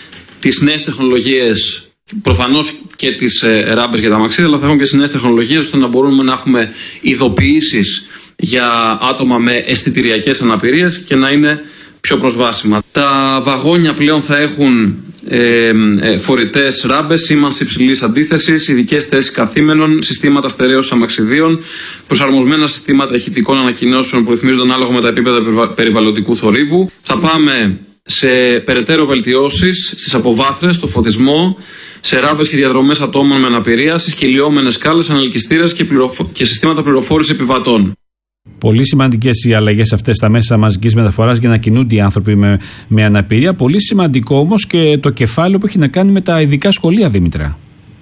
τις νέες τεχνολογίες. Προφανώς και τις ε, ράμπες για τα μαξίδια, αλλά θα έχουν και τις νέες τεχνολογίες ώστε να μπορούμε να έχουμε ειδοποιήσεις για άτομα με αισθητηριακές αναπηρίες και να είναι πιο προσβάσιμα. Τα βαγόνια πλέον θα έχουν ε, ε, φορητές ράμπες, σήμανση υψηλής αντίθεσης, ειδικές θέσεις καθήμενων, συστήματα στερέωσης αμαξιδίων, προσαρμοσμένα συστήματα ηχητικών ανακοινώσεων που ρυθμίζονται ανάλογα με τα επίπεδα περιβαλλοντικού θορύβου. Θα πάμε σε περαιτέρω βελτιώσεις στις αποβάθρες, στο φωτισμό, σε ράμπες και διαδρομές ατόμων με αναπηρία, στις κυλιόμενες σκάλες, ανελκυστήρες και, πληροφο... και συστήματα πληροφόρησης επιβατών. Πολύ σημαντικές οι αλλαγές αυτές στα μέσα μαζικής μεταφοράς για να κινούνται οι άνθρωποι με, με αναπηρία. Πολύ σημαντικό όμως και το κεφάλαιο που έχει να κάνει με τα ειδικά σχολεία, Δήμητρα.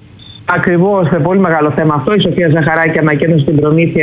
Ακριβώς, πολύ μεγάλο θέμα αυτό. Η Σοφία Ζαχαράκη ανακοίνωσε την προμήθεια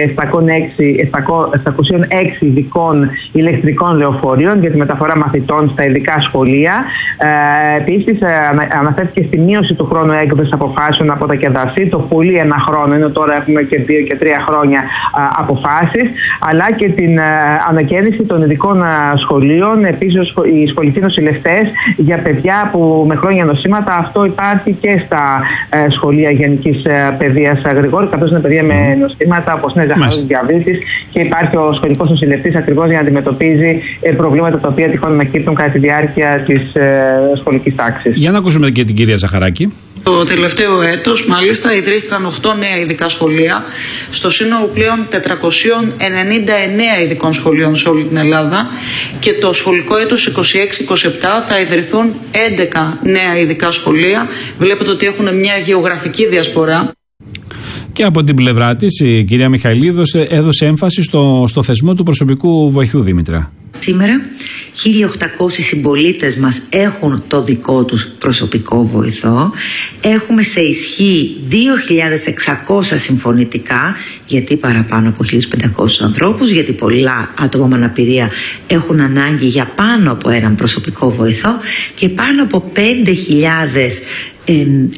επτακόσιων έξι ειδικών ηλεκτρικών λεωφορείων για τη μεταφορά μαθητών στα ειδικά σχολεία. Ε, Επίσης, αναφέρθηκε στη μείωση του χρόνου έκδοσης αποφάσεων από τα ΚΕΔΑΣΥ. Το πολύ ένα χρόνο, ενώ τώρα έχουμε και δύο και τρία χρόνια αποφάσεις, αλλά και την ανακαίνιση των ειδικών σχολείων. Επίσης, οι σχολικοί νοσηλευτές για παιδιά που με χρόνια νοσήματα. Αυτό υπάρχει και στα σχολεία γενικής παιδείας, Γρηγόρη, καθώς είναι παιδιά με νοσήματα όπως είναι ζαχαρός διαβήτης και υπάρχει ο σχολικός νοσηλευτής ακριβώς για να αντιμετωπίζει προβλήματα τα οποία τυχόν ανακύπτουν κατά τη διάρκεια της σχολικής τάξης. Για να ακούσουμε και την κυρία Ζαχαράκη. Το τελευταίο έτος, μάλιστα, ιδρύθηκαν οκτώ νέα ειδικά σχολεία, στο σύνολο πλέον τετρακόσια ενενήντα εννέα ειδικών σχολείων σε όλη την Ελλάδα, και το σχολικό έτος είκοσι έξι είκοσι επτά θα ιδρυθούν έντεκα νέα ειδικά σχολεία. Βλέπετε ότι έχουν μια γεωγραφική διασπορά. Και από την πλευρά της η κυρία Μιχαηλίδου έδωσε έμφαση στο, στο θεσμό του προσωπικού βοηθού, Δήμητρα. Σήμερα χίλια οκτακόσιοι συμπολίτες μας έχουν το δικό τους προσωπικό βοηθό. Έχουμε σε ισχύ δύο χιλιάδες εξακόσια συμφωνητικά, γιατί παραπάνω από χίλιους πεντακόσιους ανθρώπους, γιατί πολλά άτομα με αναπηρία έχουν ανάγκη για πάνω από έναν προσωπικό βοηθό, και πάνω από πέντε χιλιάδες ε,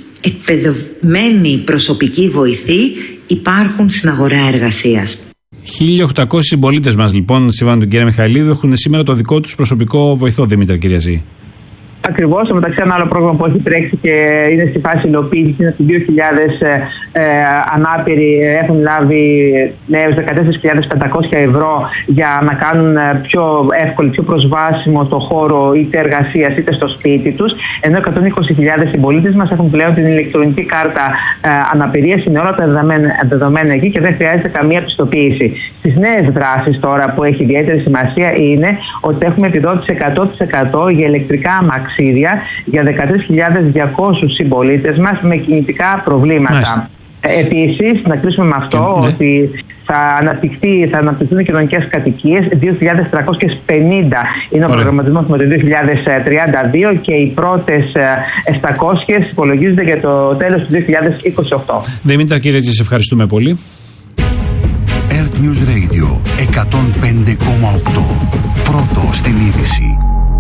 εκπαιδευμένοι προσωπικοί βοηθοί υπάρχουν στην αγορά εργασίας. χίλια οκτακόσιοι συμπολίτες μας, λοιπόν, σύμφωνα με τον κύριο Μιχαηλίδου, έχουν σήμερα το δικό τους προσωπικό βοηθό, Δήμητρα, κυρία Ζή. Ακριβώς, στο μεταξύ ένα άλλο πρόγραμμα που έχει τρέξει και είναι στη φάση υλοποίησης είναι ότι δύο χιλιάδες ε, ε, ανάπηροι έχουν λάβει έως δεκατέσσερις χιλιάδες πεντακόσια ευρώ για να κάνουν πιο εύκολο, πιο προσβάσιμο το χώρο είτε εργασίας είτε στο σπίτι τους, ενώ εκατόν είκοσι χιλιάδες συμπολίτες μας έχουν πλέον την ηλεκτρονική κάρτα ε, αναπηρίας, είναι όλα τα δεδομένα, δεδομένα εκεί και δεν χρειάζεται καμία πιστοποίηση. Στις νέες δράσεις τώρα που έχει ιδιαίτερη σημασία είναι ότι έχουμε επιδότηση εκατό τοις εκατό για ηλεκτρικά αμαξίδια για δεκατρείς χιλιάδες διακόσιους συμπολίτες μας με κινητικά προβλήματα. Ε, επίσης, να κλείσουμε με αυτό ναι. ότι θα, αναπτυχθεί, θα αναπτυχθούν κοινωνικές κατοικίες δύο χιλιάδες τριακόσιες πενήντα είναι ο προγραμματισμός με το δύο χιλιάδες τριάντα δύο και οι πρώτες επτακόσιες υπολογίζονται για το τέλος του δύο χιλιάδες είκοσι οκτώ. Δημήτρη, κύριε, σας ευχαριστούμε πολύ. Earth News Radio εκατόν πέντε κόμμα οκτώ. Πρώτο στην είδηση.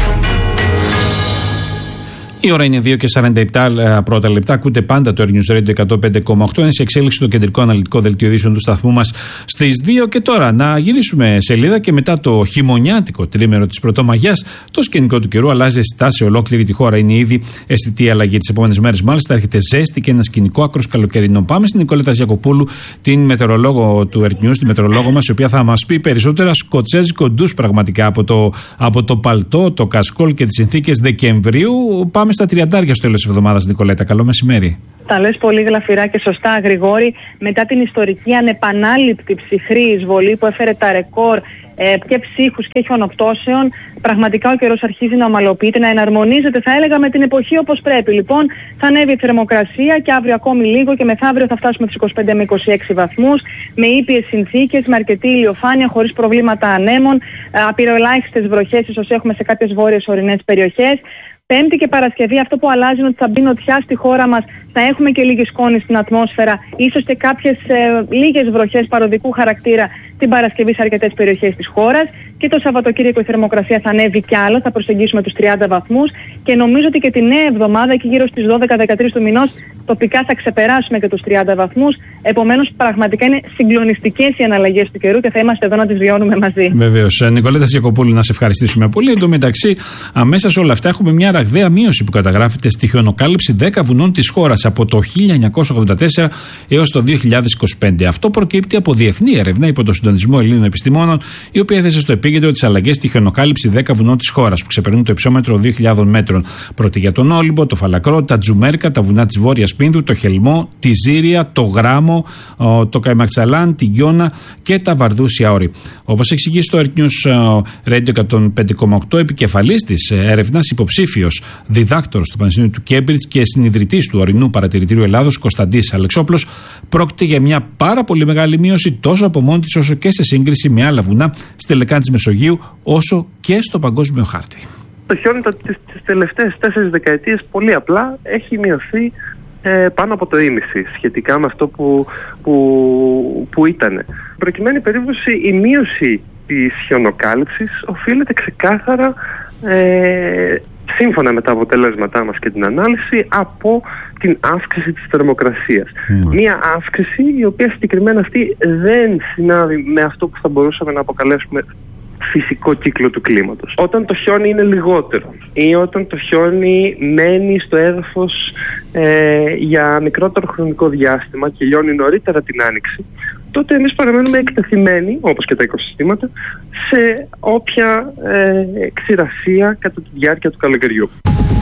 Η ώρα είναι δύο και σαράντα επτά πρώτα λεπτά. Ακούτε πάντα το Earth News Radio εκατόν πέντε κόμμα οκτώ. Είναι σε εξέλιξη το κεντρικό αναλυτικό δελτίο ειδήσεων του σταθμού μας στις δύο. Και τώρα να γυρίσουμε σελίδα και μετά το χειμωνιάτικο τρίμερο της Πρωτομαγιάς, το σκηνικό του καιρού αλλάζει αισθητά σε ολόκληρη τη χώρα. Είναι ήδη αισθητή αλλαγή τις επόμενες μέρες. Μάλιστα, έρχεται ζέστη και ένα σκηνικό άκρος καλοκαιρινό. Πάμε στην Νικόλετα Γιακοπούλου, την μετεωρολόγο του Earth News, τη μετεωρολόγο μας, η οποία θα μας πει περισσότερα σκοτσέζικο ντους πραγματικά από το, από το παλτό, το κασκόλ και τις συνθήκες Δεκεμβρίου. Πάμε στα τριαντάρια στο τέλος της εβδομάδας, Νικολέτα. Καλό μεσημέρι. Τα λες πολύ γλαφυρά και σωστά, Γρηγόρη. Μετά την ιστορική ανεπανάληπτη ψυχρή εισβολή που έφερε τα ρεκόρ ε, και ψύχους και χιονοπτώσεων, πραγματικά ο καιρός αρχίζει να ομαλοποιείται, να εναρμονίζεται, θα έλεγα, με την εποχή όπως πρέπει. Λοιπόν, θα ανέβει η θερμοκρασία και αύριο ακόμη λίγο και μεθαύριο θα φτάσουμε στους είκοσι πέντε με είκοσι έξι βαθμούς, με ήπιες συνθήκες, με αρκετή ηλιοφάνεια, χωρίς προβλήματα ανέμων, απειροελάχιστες βροχές, ίσως έχουμε σε κάποιες βόρειες ορεινές περιοχές. Πέμπτη και Παρασκευή αυτό που αλλάζει είναι ότι θα μπει νοτιά στη χώρα μας, θα έχουμε και λίγη σκόνη στην ατμόσφαιρα, ίσως και κάποιες ε, λίγες βροχές παροδικού χαρακτήρα την Παρασκευή σε αρκετές περιοχές της χώρας. Και το Σαββατοκύριακο η θερμοκρασία θα ανέβει κι άλλο, θα προσεγγίσουμε τους τριάντα βαθμούς και νομίζω ότι και τη νέα εβδομάδα, εκεί γύρω στις δώδεκα δεκατρείς του μηνός, τοπικά θα ξεπεράσουμε και τους τριάντα βαθμούς. Επομένως, πραγματικά είναι συγκλονιστικές οι αναλλαγές του καιρού και θα είμαστε εδώ να τις βιώνουμε μαζί. Βεβαίως. Νικολέτα Γιακοπούλου, να σε ευχαριστήσουμε πολύ. Εν τω μεταξύ, αμέσα σε όλα αυτά, έχουμε μια ραγδαία μείωση που καταγράφεται στη χιονοκάλυψη δέκα βουνών της χώρας από το χίλια εννιακόσια ογδόντα τέσσερα έως το δύο χιλιάδες είκοσι πέντε. Αυτό προκύπτει από διεθνή έρευνα υπό το συντονισμό Ελλήνων επιστημόνων, η οποία έθεσε στο επίκεντρο της αλλαγές στη χιονοκάλυψη δέκα βουνών της χώρας που ξεπερνούν το υψόμετρο δύο χιλιάδων μέτρων. Πρόκειται για τον Όλυμπο, το Φαλακρό, τα Τζουμέρκα, τα βουνά της Βόρειας Πίνδου, το Χελμό, τη Ζήρια, το Γράμμο, το Καϊμαξαλάν, την Γιώνα και τα Βαρδούσια Όρη. Όπως εξηγεί στο Earth News Radio εκατόν πέντε κόμμα οκτώ, επικεφαλής της έρευνας, υποψήφιος διδάκτορος του Πανεπιστημίου του Κέμπριτζ και συνειδητής του Ορεινού Παρατηρητήριου Ελλάδος, Κωνσταντής Αλεξόπουλος, πρόκειται για μια πάρα πολύ μεγάλη μείωση τόσο από μόνη της όσο και σε σύγκριση με άλλα βουνά στη λεκάνη της Μεσογείου, όσο και στο παγκόσμιο χάρτη. Το χιόνι τις τελευταίες τέσσερις δεκαετίες πολύ απλά έχει μειωθεί ε, πάνω από το ίμιση σχετικά με αυτό που, που, που ήταν. Προκειμένη περίπτωση, η μείωση της χιονοκάλυψης οφείλεται ξεκάθαρα, ε, σύμφωνα με τα αποτελέσματά μας και την ανάλυση, από την αύξηση της θερμοκρασίας. Mm. Μία αύξηση η οποία συγκεκριμένα αυτή δεν συνάδει με αυτό που θα μπορούσαμε να αποκαλέσουμε φυσικό κύκλο του κλίματος. Όταν το χιόνι είναι λιγότερο ή όταν το χιόνι μένει στο έδαφος ε, για μικρότερο χρονικό διάστημα και λιώνει νωρίτερα την άνοιξη, τότε εμείς παραμένουμε εκτεθειμένοι, όπως και τα οικοσυστήματα, σε όποια ε, ξηρασία κατά τη διάρκεια του καλοκαιριού.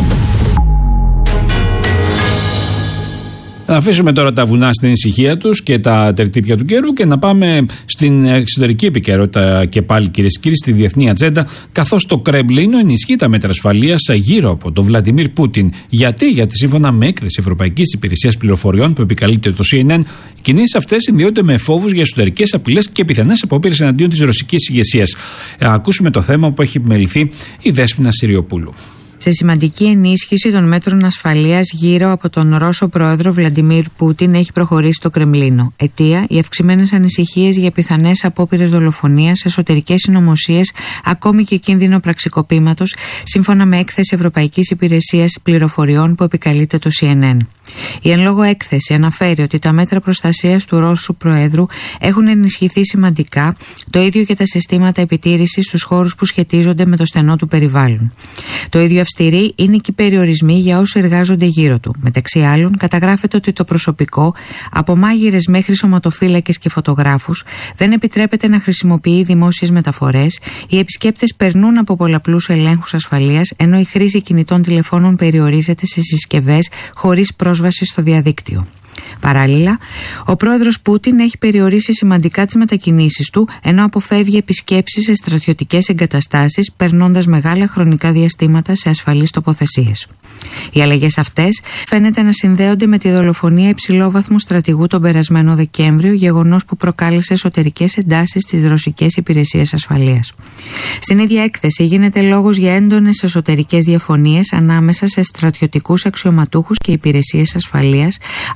Θα αφήσουμε τώρα τα βουνά στην ησυχία τους και τα τερτύπια του καιρού και να πάμε στην εξωτερική επικαιρότητα και πάλι, κυρίες και κύριοι, στη διεθνή ατζέντα, καθώς το Κρεμλίνο ενισχύει τα μέτρα ασφαλείας γύρω από τον Βλαντιμίρ Πούτιν. Γιατί? Γιατί σύμφωνα με έκθεση Ευρωπαϊκής Υπηρεσίας Πληροφοριών που επικαλείται το σι εν εν, οι κινήσεις αυτές συνδυόνται με φόβους για εσωτερικές απειλές και πιθανές απόπειρες εναντίον της ρωσικής ηγεσίας. Ακούσουμε το θέμα που έχει επιμεληθεί η Δέσποινα Συριοπούλου. Σε σημαντική ενίσχυση των μέτρων ασφαλείας γύρω από τον Ρώσο πρόεδρο Βλαντιμίρ Πούτιν έχει προχωρήσει το Κρεμλίνο. Αιτία, οι αυξημένες ανησυχίες για πιθανές απόπειρες δολοφονίας, εσωτερικές συνωμοσίες, ακόμη και κίνδυνο πραξικοπήματος, σύμφωνα με έκθεση Ευρωπαϊκής Υπηρεσίας Πληροφοριών που επικαλείται το σι εν εν. Η εν λόγω έκθεση αναφέρει ότι τα μέτρα προστασίας του Ρώσου Προέδρου έχουν ενισχυθεί σημαντικά, το ίδιο και τα συστήματα επιτήρησης στους χώρους που σχετίζονται με το στενό του περιβάλλον. Το ίδιο αυστηροί είναι και οι περιορισμοί για όσους εργάζονται γύρω του. Μεταξύ άλλων, καταγράφεται ότι το προσωπικό, από μάγειρες μέχρι σωματοφύλακες και φωτογράφους, δεν επιτρέπεται να χρησιμοποιεί δημόσιες μεταφορές, οι επισκέπτες περνούν από πολλαπλούς ελέγχους ασφαλείας, ενώ η χρήση κινητών τηλεφώνων περιορίζεται σε συσκευές χωρίς πρόσβαση στο διαδίκτυο. Παράλληλα, ο πρόεδρος Πούτιν έχει περιορίσει σημαντικά τις μετακινήσεις του, ενώ αποφεύγει επισκέψεις σε στρατιωτικές εγκαταστάσεις, περνώντας μεγάλα χρονικά διαστήματα σε ασφαλείς τοποθεσίες. Οι αλλαγές αυτές φαίνεται να συνδέονται με τη δολοφονία υψηλόβαθμου στρατηγού τον περασμένο Δεκέμβριο, γεγονός που προκάλεσε εσωτερικές εντάσεις στις ρωσικές υπηρεσίες ασφαλείας. Στην ίδια έκθεση γίνεται λόγος για έντονες εσωτερικές διαφωνίες ανάμεσα σε στρατιωτικούς αξιωματούχους και υπηρεσίες ασφαλείας, αλλά και για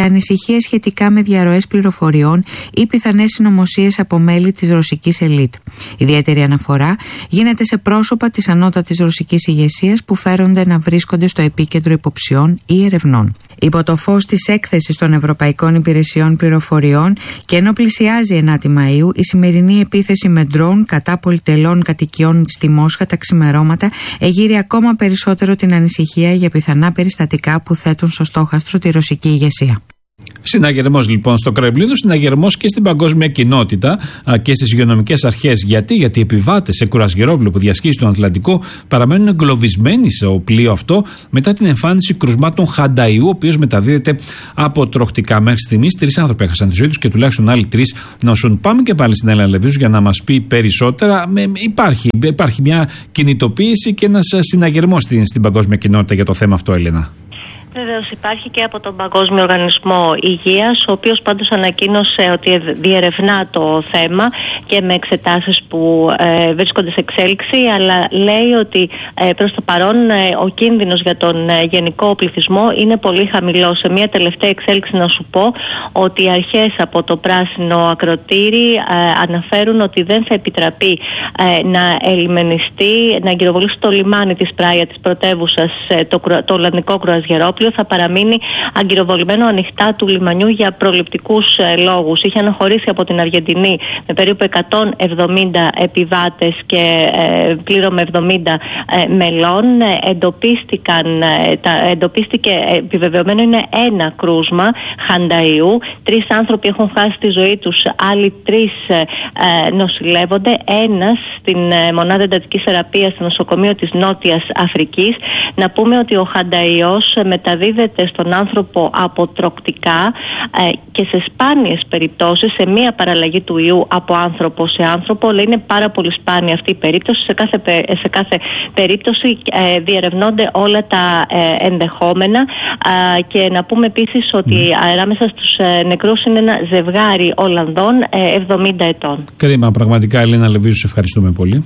ανησυχίες σχετικά με διαρροές πληροφοριών ή πιθανές συνωμοσίες από μέλη της ρωσικής ελίτ. Ιδιαίτερη αναφορά γίνεται σε πρόσωπα της ανώτατης ρωσικής ηγεσίας που φέρονται να βρίσκονται στο επίκεντρο υποψιών ή ερευνών. Υπό το φως της έκθεσης των Ευρωπαϊκών Υπηρεσιών Πληροφοριών και ενώ πλησιάζει ενάτη Μαΐου, η σημερινή επίθεση με ντρόουν κατά πολυτελών κατοικιών στη Μόσχα τα ξημερώματα εγείρει ακόμα περισσότερο την ανησυχία για πιθανά περιστατικά που θέτουν στο στόχαστρο τη ρωσική ηγεσία. Συναγερμός λοιπόν στο Κρεμλίνο, συναγερμός και στην παγκόσμια κοινότητα α, και στις υγειονομικές αρχές. Γιατί? Γιατί οι επιβάτες σε κουρασγερόπλοιο που διασχίζει τον Ατλαντικό παραμένουν εγκλωβισμένοι στο πλοίο αυτό μετά την εμφάνιση κρουσμάτων χανταϊού, ο οποίος μεταδίδεται από τροχτικά. Μέχρι στιγμής τρεις άνθρωποι έχασαν τη ζωή τους και τουλάχιστον άλλοι τρεις νοσούν. Πάμε και πάλι στην Έλενα Λεβίζου για να μας πει περισσότερα. Υπάρχει, υπάρχει μια κινητοποίηση και ένας συναγερμός στην, στην παγκόσμια κοινότητα για το θέμα αυτό, Έλενα. Βεβαίως υπάρχει και από τον Παγκόσμιο Οργανισμό Υγείας, ο οποίος πάντως ανακοίνωσε ότι διερευνά το θέμα και με εξετάσεις που ε, βρίσκονται σε εξέλιξη, αλλά λέει ότι ε, προς το παρόν ε, ο κίνδυνος για τον ε, γενικό πληθυσμό είναι πολύ χαμηλός. Σε μια τελευταία εξέλιξη να σου πω ότι οι αρχές από το πράσινο ακροτήρι ε, αναφέρουν ότι δεν θα επιτραπεί ε, να ελιμενιστεί, να εγκυροβολήσει το λιμάνι της Πράια της πρωτεύουσας ε, το, το Ολλανδικό κρουαζιερόπλοιο. Θα παραμείνει αγκυροβολημένο ανοιχτά του λιμανιού για προληπτικούς ε, λόγους. Είχε αναχωρήσει από την Αργεντινή με περίπου εκατόν εβδομήντα επιβάτες και ε, πλήρωμε εβδομήντα ε, μελών. Ε, εντοπίστηκαν, ε, τα, εντοπίστηκε, ε, επιβεβαιωμένο είναι ένα κρούσμα χανταϊού. Τρεις άνθρωποι έχουν χάσει τη ζωή τους, άλλοι τρεις ε, ε, νοσηλεύονται. Ένας στην ε, μονάδα εντατικής θεραπείας στο νοσοκομείο της Νότιας Αφρικής. Να πούμε ότι ο χανταϊός μεταδίδεται στον άνθρωπο αποτροκτικά ε, και σε σπάνιες περιπτώσεις, σε μία παραλλαγή του ιού από άνθρωπο σε άνθρωπο, αλλά είναι πάρα πολύ σπάνια αυτή η περίπτωση. Σε κάθε, σε κάθε περίπτωση ε, διερευνώνται όλα τα ε, ενδεχόμενα ε, και να πούμε επίσης ότι mm. ανάμεσα στους ε, νεκρούς είναι ένα ζευγάρι Ολλανδών ε, εβδομήντα ετών. Κρίμα, πραγματικά, Ελένα Λεβίζου, σε ευχαριστούμε πολύ.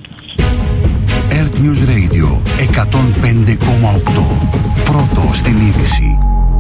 Earth News Radio εκατόν πέντε κόμμα οκτώ. Πρώτο στην είδηση.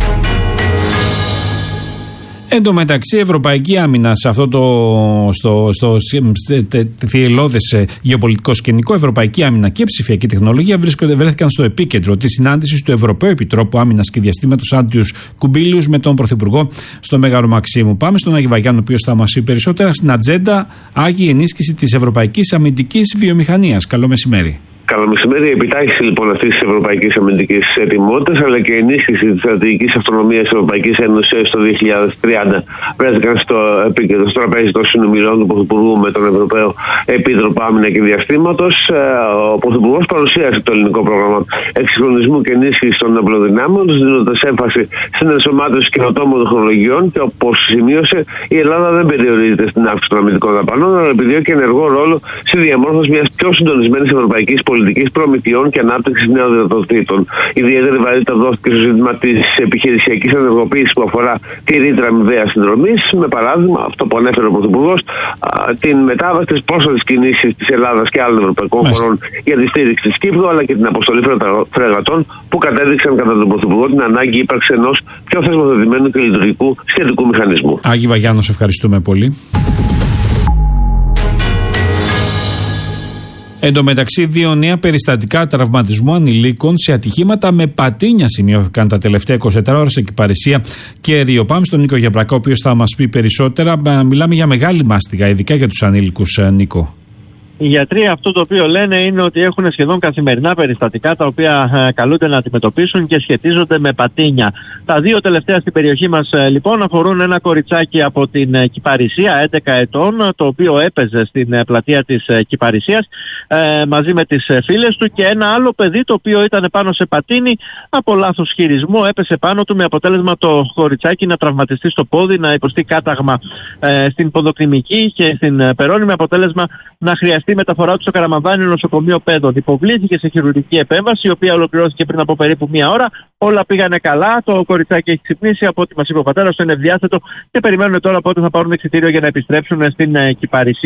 Εν τω μεταξύ, η Ευρωπαϊκή Άμυνα σε αυτό το στο, στο, θυελλώδες γεωπολιτικό σκηνικό, Ευρωπαϊκή Άμυνα και ψηφιακή τεχνολογία βρίσκονται, βρέθηκαν στο επίκεντρο της συνάντησης του Ευρωπαίου Επιτρόπου Άμυνας και Διαστήματος Άντριους Κουμπίλιους με τον Πρωθυπουργό στο Μέγαρο Μαξίμου. Πάμε στον Άγη Βαγιάννη, ο οποίος θα μας πει περισσότερα. Στην ατζέντα, Άγη, ενίσχυση της ευρωπαϊκής αμυντικής βιομηχανίας. Καλό μεσημέρι. Καλό μεσημέρι. Η επιτάχυνση λοιπόν αυτή τη ευρωπαϊκή αμυντική ετοιμότητα αλλά και η ενίσχυση τη στρατηγική αυτονομία τη Ευρωπαϊκή Ένωση το δύο χιλιάδες τριάντα βρέθηκαν στο επίκεντρο, στο τραπέζι των συνομιλιών του Πρωθυπουργού με τον Ευρωπαίο Επίτροπο Άμυνα και Διαστήματο. Ο Πρωθυπουργός παρουσίασε το ελληνικό πρόγραμμα εξυγχρονισμού και ενίσχυση των εμπλοδυνάμεων, δίνοντα έμφαση στην ενσωμάτωση καινοτόμων τεχνολογιών και, όπως σημείωσε, η Ελλάδα δεν περιορίζεται στην αύξηση των αμυντικών δαπανών, αλλά επιδιώκει ενεργό ρόλο στη διαμόρφωση μια πιο συντονισμένη ευρωπαϊκή πολιτικής προμηθειών και ανάπτυξης νέων δυνατοτήτων. Ιδιαίτερη βαρύτητα δόθηκε στο ζήτημα της επιχειρησιακής ενεργοποίησης που αφορά τη ρήτρα αμοιβαίας συνδρομής, με παράδειγμα αυτό που ανέφερε ο Πρωθυπουργός, την μετάβαση της πρόσφατης κινήσης της Ελλάδας και άλλων ευρωπαϊκών Μάλιστα. χωρών για τη στήριξη της Κύπρου, αλλά και την αποστολή φρεγατών που κατέδειξαν κατά τον Πρωθυπουργό την ανάγκη ύπαρξη ενός πιο θεσμοθετημένου και λειτουργικού σχετικού μηχανισμού. Άγη Βαγιάννη, ευχαριστούμε πολύ. Εν τω μεταξύ, δύο νέα περιστατικά τραυματισμού ανηλίκων σε ατυχήματα με πατίνια σημειώθηκαν τα τελευταία είκοσι τέσσερις ώρες σε Κυπαρισία και Ρίο. Πάμε στον Νίκο Γιαπρακά, ο οποίος θα μας πει περισσότερα. Μιλάμε για μεγάλη μάστιγα, ειδικά για τους ανήλικους, Νίκο. Οι γιατροί αυτό το οποίο λένε είναι ότι έχουν σχεδόν καθημερινά περιστατικά τα οποία ε, καλούνται να αντιμετωπίσουν και σχετίζονται με πατίνια. Τα δύο τελευταία στην περιοχή μας ε, λοιπόν αφορούν ένα κοριτσάκι από την ε, Κυπαρισία, έντεκα ετών, το οποίο έπαιζε στην ε, πλατεία της ε, Κυπαρισίας ε, μαζί με τις ε, φίλες του, και ένα άλλο παιδί το οποίο ήταν πάνω σε πατίνι, από λάθος χειρισμό έπεσε πάνω του, με αποτέλεσμα το κοριτσάκι να τραυματιστεί στο πόδι, να υποστεί κάταγμα ε, στην ποδοκλινική και στην ε, Περώνη, με αποτέλεσμα να χρειαστεί η μεταφορά του στο Καραμανδάνιο νοσοκομείο Πέδων. Υποβλήθηκε σε χειρουργική επέμβαση, η οποία ολοκληρώθηκε πριν από περίπου μία ώρα. Όλα πήγανε καλά. Το κοριτσάκι έχει ξυπνήσει, από ό,τι μας είπε ο πατέρας του, είναι διάθετο και περιμένουν τώρα πότε θα πάρουν εξιτήριο για να επιστρέψουν στην ε, Κυπαρισία.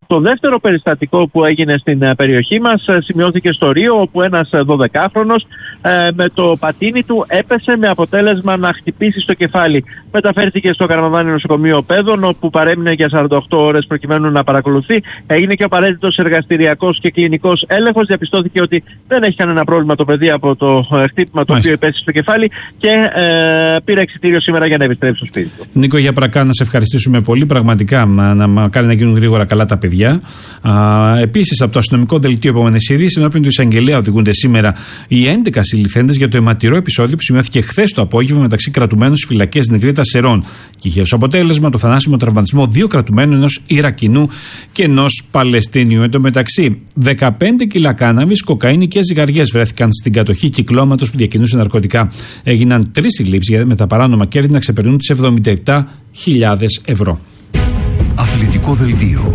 Το δεύτερο περιστατικό που έγινε στην ε, περιοχή μας ε, σημειώθηκε στο Ρίο, όπου ένας ε, δωδεκάχρονος ε, με το πατίνι του έπεσε με αποτέλεσμα να χτυπήσει στο κεφάλι. Μεταφέρθηκε στο Καραμαδάνι Νοσοκομείο Πέδων, όπου παρέμεινε για σαράντα οκτώ ώρες προκειμένου να παρακολουθεί. Έγινε και ο απαραίτητος εργαστηριακός και κλινικός έλεγχος. Διαπιστώθηκε ότι δεν έχει κανένα πρόβλημα το παιδί από το ε, χτύπημα το οποίο επέσει στο κεφάλι και ε, πήρε εξιτήριο σήμερα για να επιστρέψει στο σπίτι του. Νίκο Γιαπρακά, να σε ευχαριστήσουμε πολύ. Πραγματικά να, να κάνει να γίνουν γρήγορα καλά τα παιδιά. Επίσης, από το αστυνομικό δελτίο επόμενες ειδήσεις, ενώπιον του εισαγγελέα οδηγούνται σήμερα οι έντεκα συλληφθέντες για το αιματηρό επεισόδιο που σημειώθηκε χθες το απόγευμα μεταξύ κρατουμένων στις φυλακές στην Κρήτα Σερών. Και είχε ως αποτέλεσμα το θανάσιμο τραυματισμό δύο κρατουμένων, ενός Ιρακινού και ενός Παλαιστίνιου. Εν τω μεταξύ, δεκαπέντε κιλά κάναβης, κοκαίνη και ζυγαριές βρέθηκαν στην κατοχή κυκλώματος που διακινούσε ναρκωτικά. Έγιναν τρεις συλλήψεις με τα παράνομα κέρδη να ξεπερνούν τις εβδομήντα επτά χιλιάδες ευρώ. Αθλητικό δελτίο.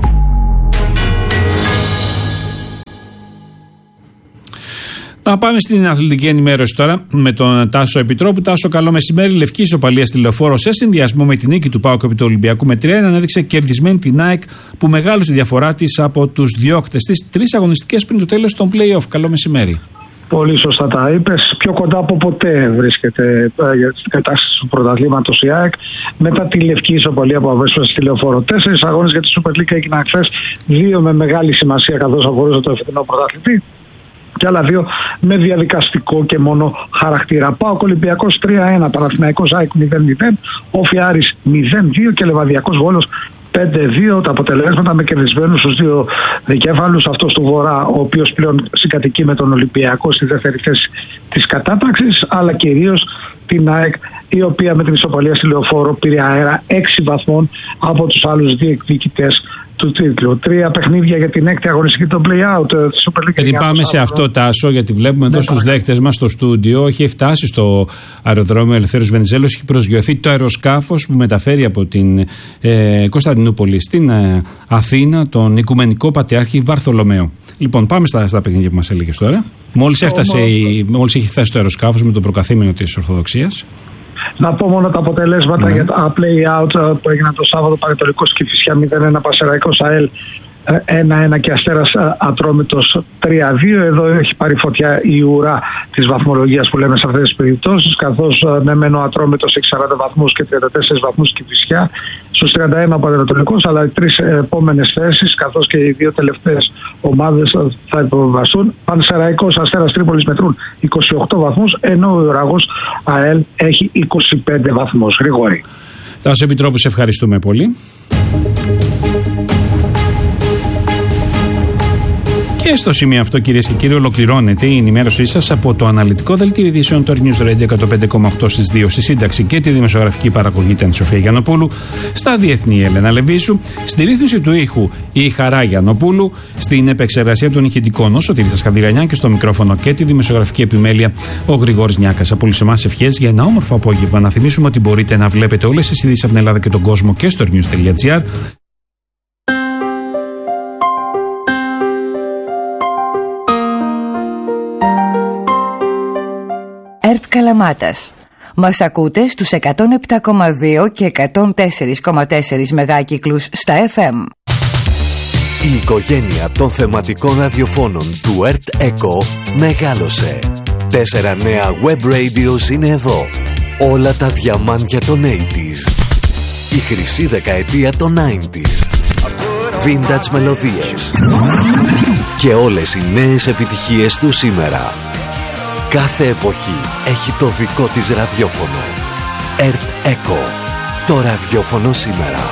Να πάμε στην αθλητική ενημέρωση τώρα με τον Τάσο Επιτρόπου. Τάσο, καλό μεσημέρι. Λευκή ισοπαλία στη Λεωφόρο σε συνδυασμό με την νίκη του ΠΑΟΚ επί του Ολυμπιακού με τρία ένα ανέδειξε κερδισμένη την ΑΕΚ που μεγάλωσε τη διαφορά της από τους διώκτες της τρεις αγωνιστικές πριν το τέλος των play-off. Καλό μεσημέρι. Πολύ σωστά τα είπες. Πιο κοντά από ποτέ βρίσκεται στην κατάσταση του πρωταθλήματος η ΑΕΚ μετά τη λευκή ισοπαλία που αβέσπασε στη Λεωφόρο. Τέσσερις αγώνες για τη Super League έγιναν χθες, δύο με μεγάλη σημασία καθώς αφορούσε το εφετινό πρωταθλητή και άλλα δύο με διαδικαστικό και μόνο χαρακτήρα. ΠΑΟΚ Ολυμπιακός τρία ένα, Παναθηναϊκός ΑΕΚ μηδέν μηδέν, Όφι Άρης μηδέν δύο και Λεβαδιακός Βόλος πέντε δύο. Τα αποτελέσματα με κερδισμένους στους δύο δικέφαλους, αυτός του Βορρά, ο οποίος πλέον συγκατοικεί με τον Ολυμπιακό στη δεύτερη θέση της κατάταξης, αλλά κυρίως την ΑΕΚ, η οποία με την ισοπαλία στη Λεωφόρο πήρε αέρα έξι βαθμών από τους άλλους διεκδικητές του τίτλου. Τρία παιχνίδια για την έκτη αγωνιστική των play-out της Super League. Γιατί πάμε σε αυτό, Τάσο, γιατί βλέπουμε εδώ ναι, στους δέκτες μας στο στούντιο. Έχει φτάσει στο αεροδρόμιο Ελευθέριος Βενιζέλος, έχει προσγειωθεί το αεροσκάφος που μεταφέρει από την ε, Κωνσταντινούπολη στην ε, Αθήνα τον Οικουμενικό Πατριάρχη Βαρθολομαίο. Λοιπόν, πάμε στα, στα παιχνίδια που μας έλεγες τώρα. Μόλις, έφτασε, η, μόλις έχει φτάσει το αεροσκάφος με τον προκαθήμενο της Ορθοδοξίας. Να πω μόνο τα αποτελέσματα ναι. για τα play-out που έγιναν το Σάββατο. Πανετολικός Κηφισιά μηδέν ένα, Πασεραϊκός ΑΕΛ ένα ένα και Αστέρας Ατρόμητος τρία δύο. Εδώ έχει πάρει φωτιά η ουρά της βαθμολογίας που λέμε σε αυτές τις περιπτώσεις, καθώς ναι μεν ο Ατρόμητος έχει σαράντα βαθμούς και τριάντα τέσσερις βαθμούς Κηφισιά, στους τριάντα ένα ο Πανετολικός, αλλά οι τρεις επόμενες θέσεις καθώς και οι δύο τελευταίες ομάδες θα υποβιβαστούν. Πανσεραϊκός Αστέρας Τρίπολης μετρούν είκοσι οκτώ βαθμούς, ενώ ο Ιωραγός ΑΕΛ έχει είκοσι πέντε βαθμούς. Γρηγόρη. Τάσο Επιτρόπου, σε ευχαριστούμε πολύ. Και στο σημείο αυτό, κυρίες και κύριοι, ολοκληρώνεται η ενημέρωσή σας από το αναλυτικό δελτίο ειδήσεων του News Radio εκατόν πέντε κόμμα οκτώ στις δύο. Στη σύνταξη και τη δημοσιογραφική παραγωγή ήταν η Σοφία Γιαννοπούλου. Στα διεθνή η Έλενα Λεβίσου. Στη ρύθμιση του ήχου η Χαρά Γιαννοπούλου. Στην επεξεργασία των ηχητικών ο Σωτήρης Σκανδυρανιά και στο μικρόφωνο και τη δημοσιογραφική επιμέλεια ο Γρηγόρης Νιάκας. Από όλους εμάς ευχές για ένα όμορφο απόγευμα. Να θυμίσουμε ότι μπορείτε να βλέπετε όλες τις ειδήσεις από την Ελλάδα και τον κόσμο και στο news τελεία gr. ΕΡΤ Καλαμάτας. Μας ακούτε στους εκατόν επτά κόμμα δύο και εκατόν τέσσερα κόμμα τέσσερα μεγάκυκλους στα εφ εμ. Η οικογένεια των θεματικών ραδιοφώνων του ΕΡΤ ΕΚΟ μεγάλωσε. Τέσσερα νέα web radios είναι εδώ. Όλα τα διαμάντια των ογδόντα. Η χρυσή δεκαετία των ενενήντα. Vintage μελωδίες. Και όλες οι νέες επιτυχίες του σήμερα. Κάθε εποχή έχει το δικό της ραδιόφωνο. ΕΡΤ ΕΚΟ. Το ραδιόφωνο σήμερα.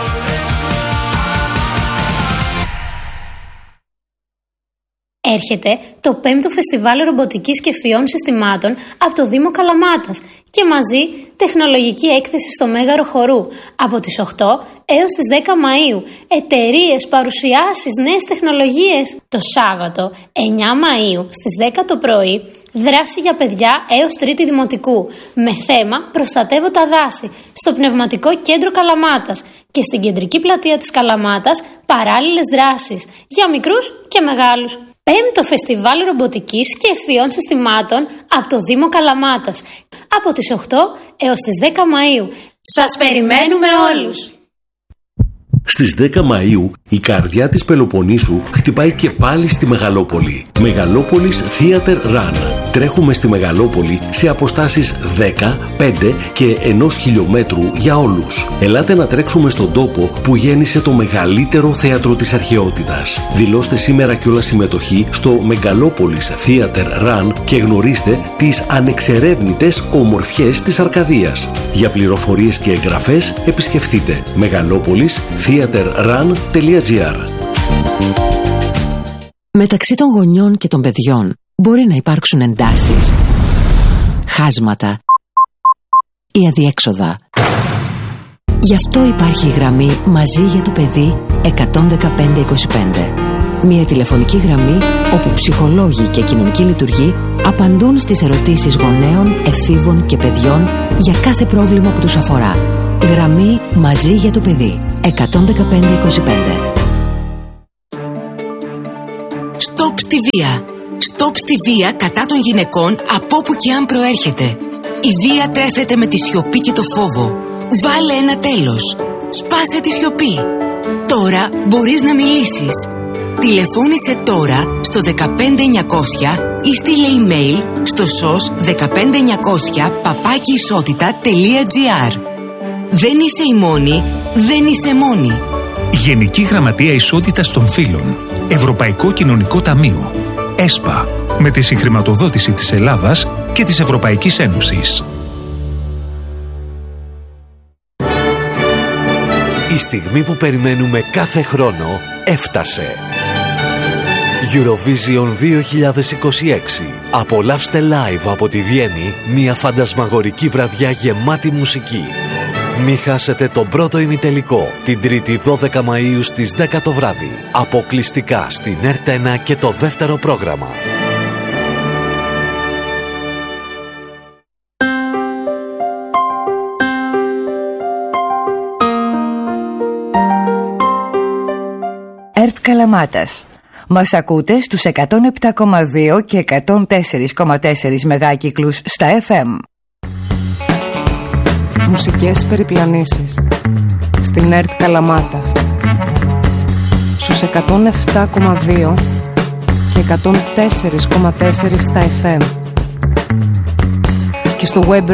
Έρχεται το πέμπτο Φεστιβάλ Ρομποτικής και Φυών Συστημάτων από το Δήμο Καλαμάτας και μαζί τεχνολογική έκθεση στο Μέγαρο Χορού από τις οκτώ έως τις δέκα Μαΐου. Εταιρείες, παρουσιάσεις, νέες τεχνολογίες. Το Σάββατο εννιά Μαΐου στις δέκα το πρωί δράση για παιδιά έως τρίτη δημοτικού με θέμα «Προστατεύω τα δάση» στο Πνευματικό Κέντρο Καλαμάτας και στην Κεντρική Πλατεία της Καλαμάτας παράλληλες δράσεις για μικρούς και μεγάλους. Πέμπτο Φεστιβάλ Ρομποτικής και Ευφυών Συστημάτων από το Δήμο Καλαμάτας από τις οκτώ έως τις δέκα Μαΐου. Σας περιμένουμε όλους! Στις δέκα Μαΐου η καρδιά της Πελοποννήσου χτυπάει και πάλι στη Μεγαλόπολη. Μεγαλόπολης Theater Run. Τρέχουμε στη Μεγαλόπολη σε αποστάσεις δέκα, πέντε και ενός χιλιόμετρου για όλους. Ελάτε να τρέξουμε στον τόπο που γέννησε το μεγαλύτερο θέατρο της αρχαιότητας. Δηλώστε σήμερα κιόλας συμμετοχή στο Μεγαλόπολης Theater Run και γνωρίστε τις ανεξερεύνητες ομορφιές της Αρκαδίας. Για πληροφορίες και εγγραφές επισκεφτείτε μεγαλόπολης theater run τελεία gr. Μεταξύ των γονιών και των παιδιών μπορεί να υπάρξουν εντάσεις, χάσματα ή αδιέξοδα. Γι' αυτό υπάρχει η γραμμή Μαζί για το παιδί εκατόν δεκαπέντε είκοσι πέντε. Μια τηλεφωνική γραμμή όπου ψυχολόγοι και κοινωνικοί λειτουργοί απαντούν στις ερωτήσεις γονέων, εφήβων και παιδιών για κάθε πρόβλημα που τους αφορά. Γραμμή Μαζί για το παιδί εκατόν δεκαπέντε είκοσι πέντε. Στοπ στη βία. Στοπ στη βία κατά των γυναικών από όπου και αν προέρχεται. Η βία τρέφεται με τη σιωπή και το φόβο. Βάλε ένα τέλος. Σπάσε τη σιωπή. Τώρα μπορείς να μιλήσεις. Τηλεφώνησε τώρα στο δεκαπέντε εννιακόσια ή στείλε email στο σος δεκαπέντε εννιακόσια παπάκι ισότητα τελεία gr. Δεν είσαι η μόνη, δεν είσαι μόνη. Γενική Γραμματεία Ισότητας των Φύλων. Ευρωπαϊκό Κοινωνικό Ταμείο. ΕΣΠΑ. Με τη συγχρηματοδότηση της Ελλάδας και της Ευρωπαϊκής Ένωσης. Η στιγμή που περιμένουμε κάθε χρόνο έφτασε. Eurovision δύο χιλιάδες είκοσι έξι. Απολαύστε live από τη Βιέννη μια φαντασμαγορική βραδιά γεμάτη μουσική. Μη χάσετε τον πρώτο ημιτελικό την Τρίτη δώδεκα Μαΐου στις δέκα το βράδυ. Αποκλειστικά στην ΕΡΤ ένα και το δεύτερο πρόγραμμα. ΕΡΤ Καλαμάτας. Μας ακούτε στους εκατόν επτά κόμμα δύο και εκατόν τέσσερα κόμμα τέσσερα μεγάκυκλους στα εφ εμ. Μουσικές περιπλανήσεις στην ΕΡΤ Καλαμάτας στους εκατόν επτά κόμμα δύο και εκατόν τέσσερα κόμμα τέσσερα στα εφ εμ και στο web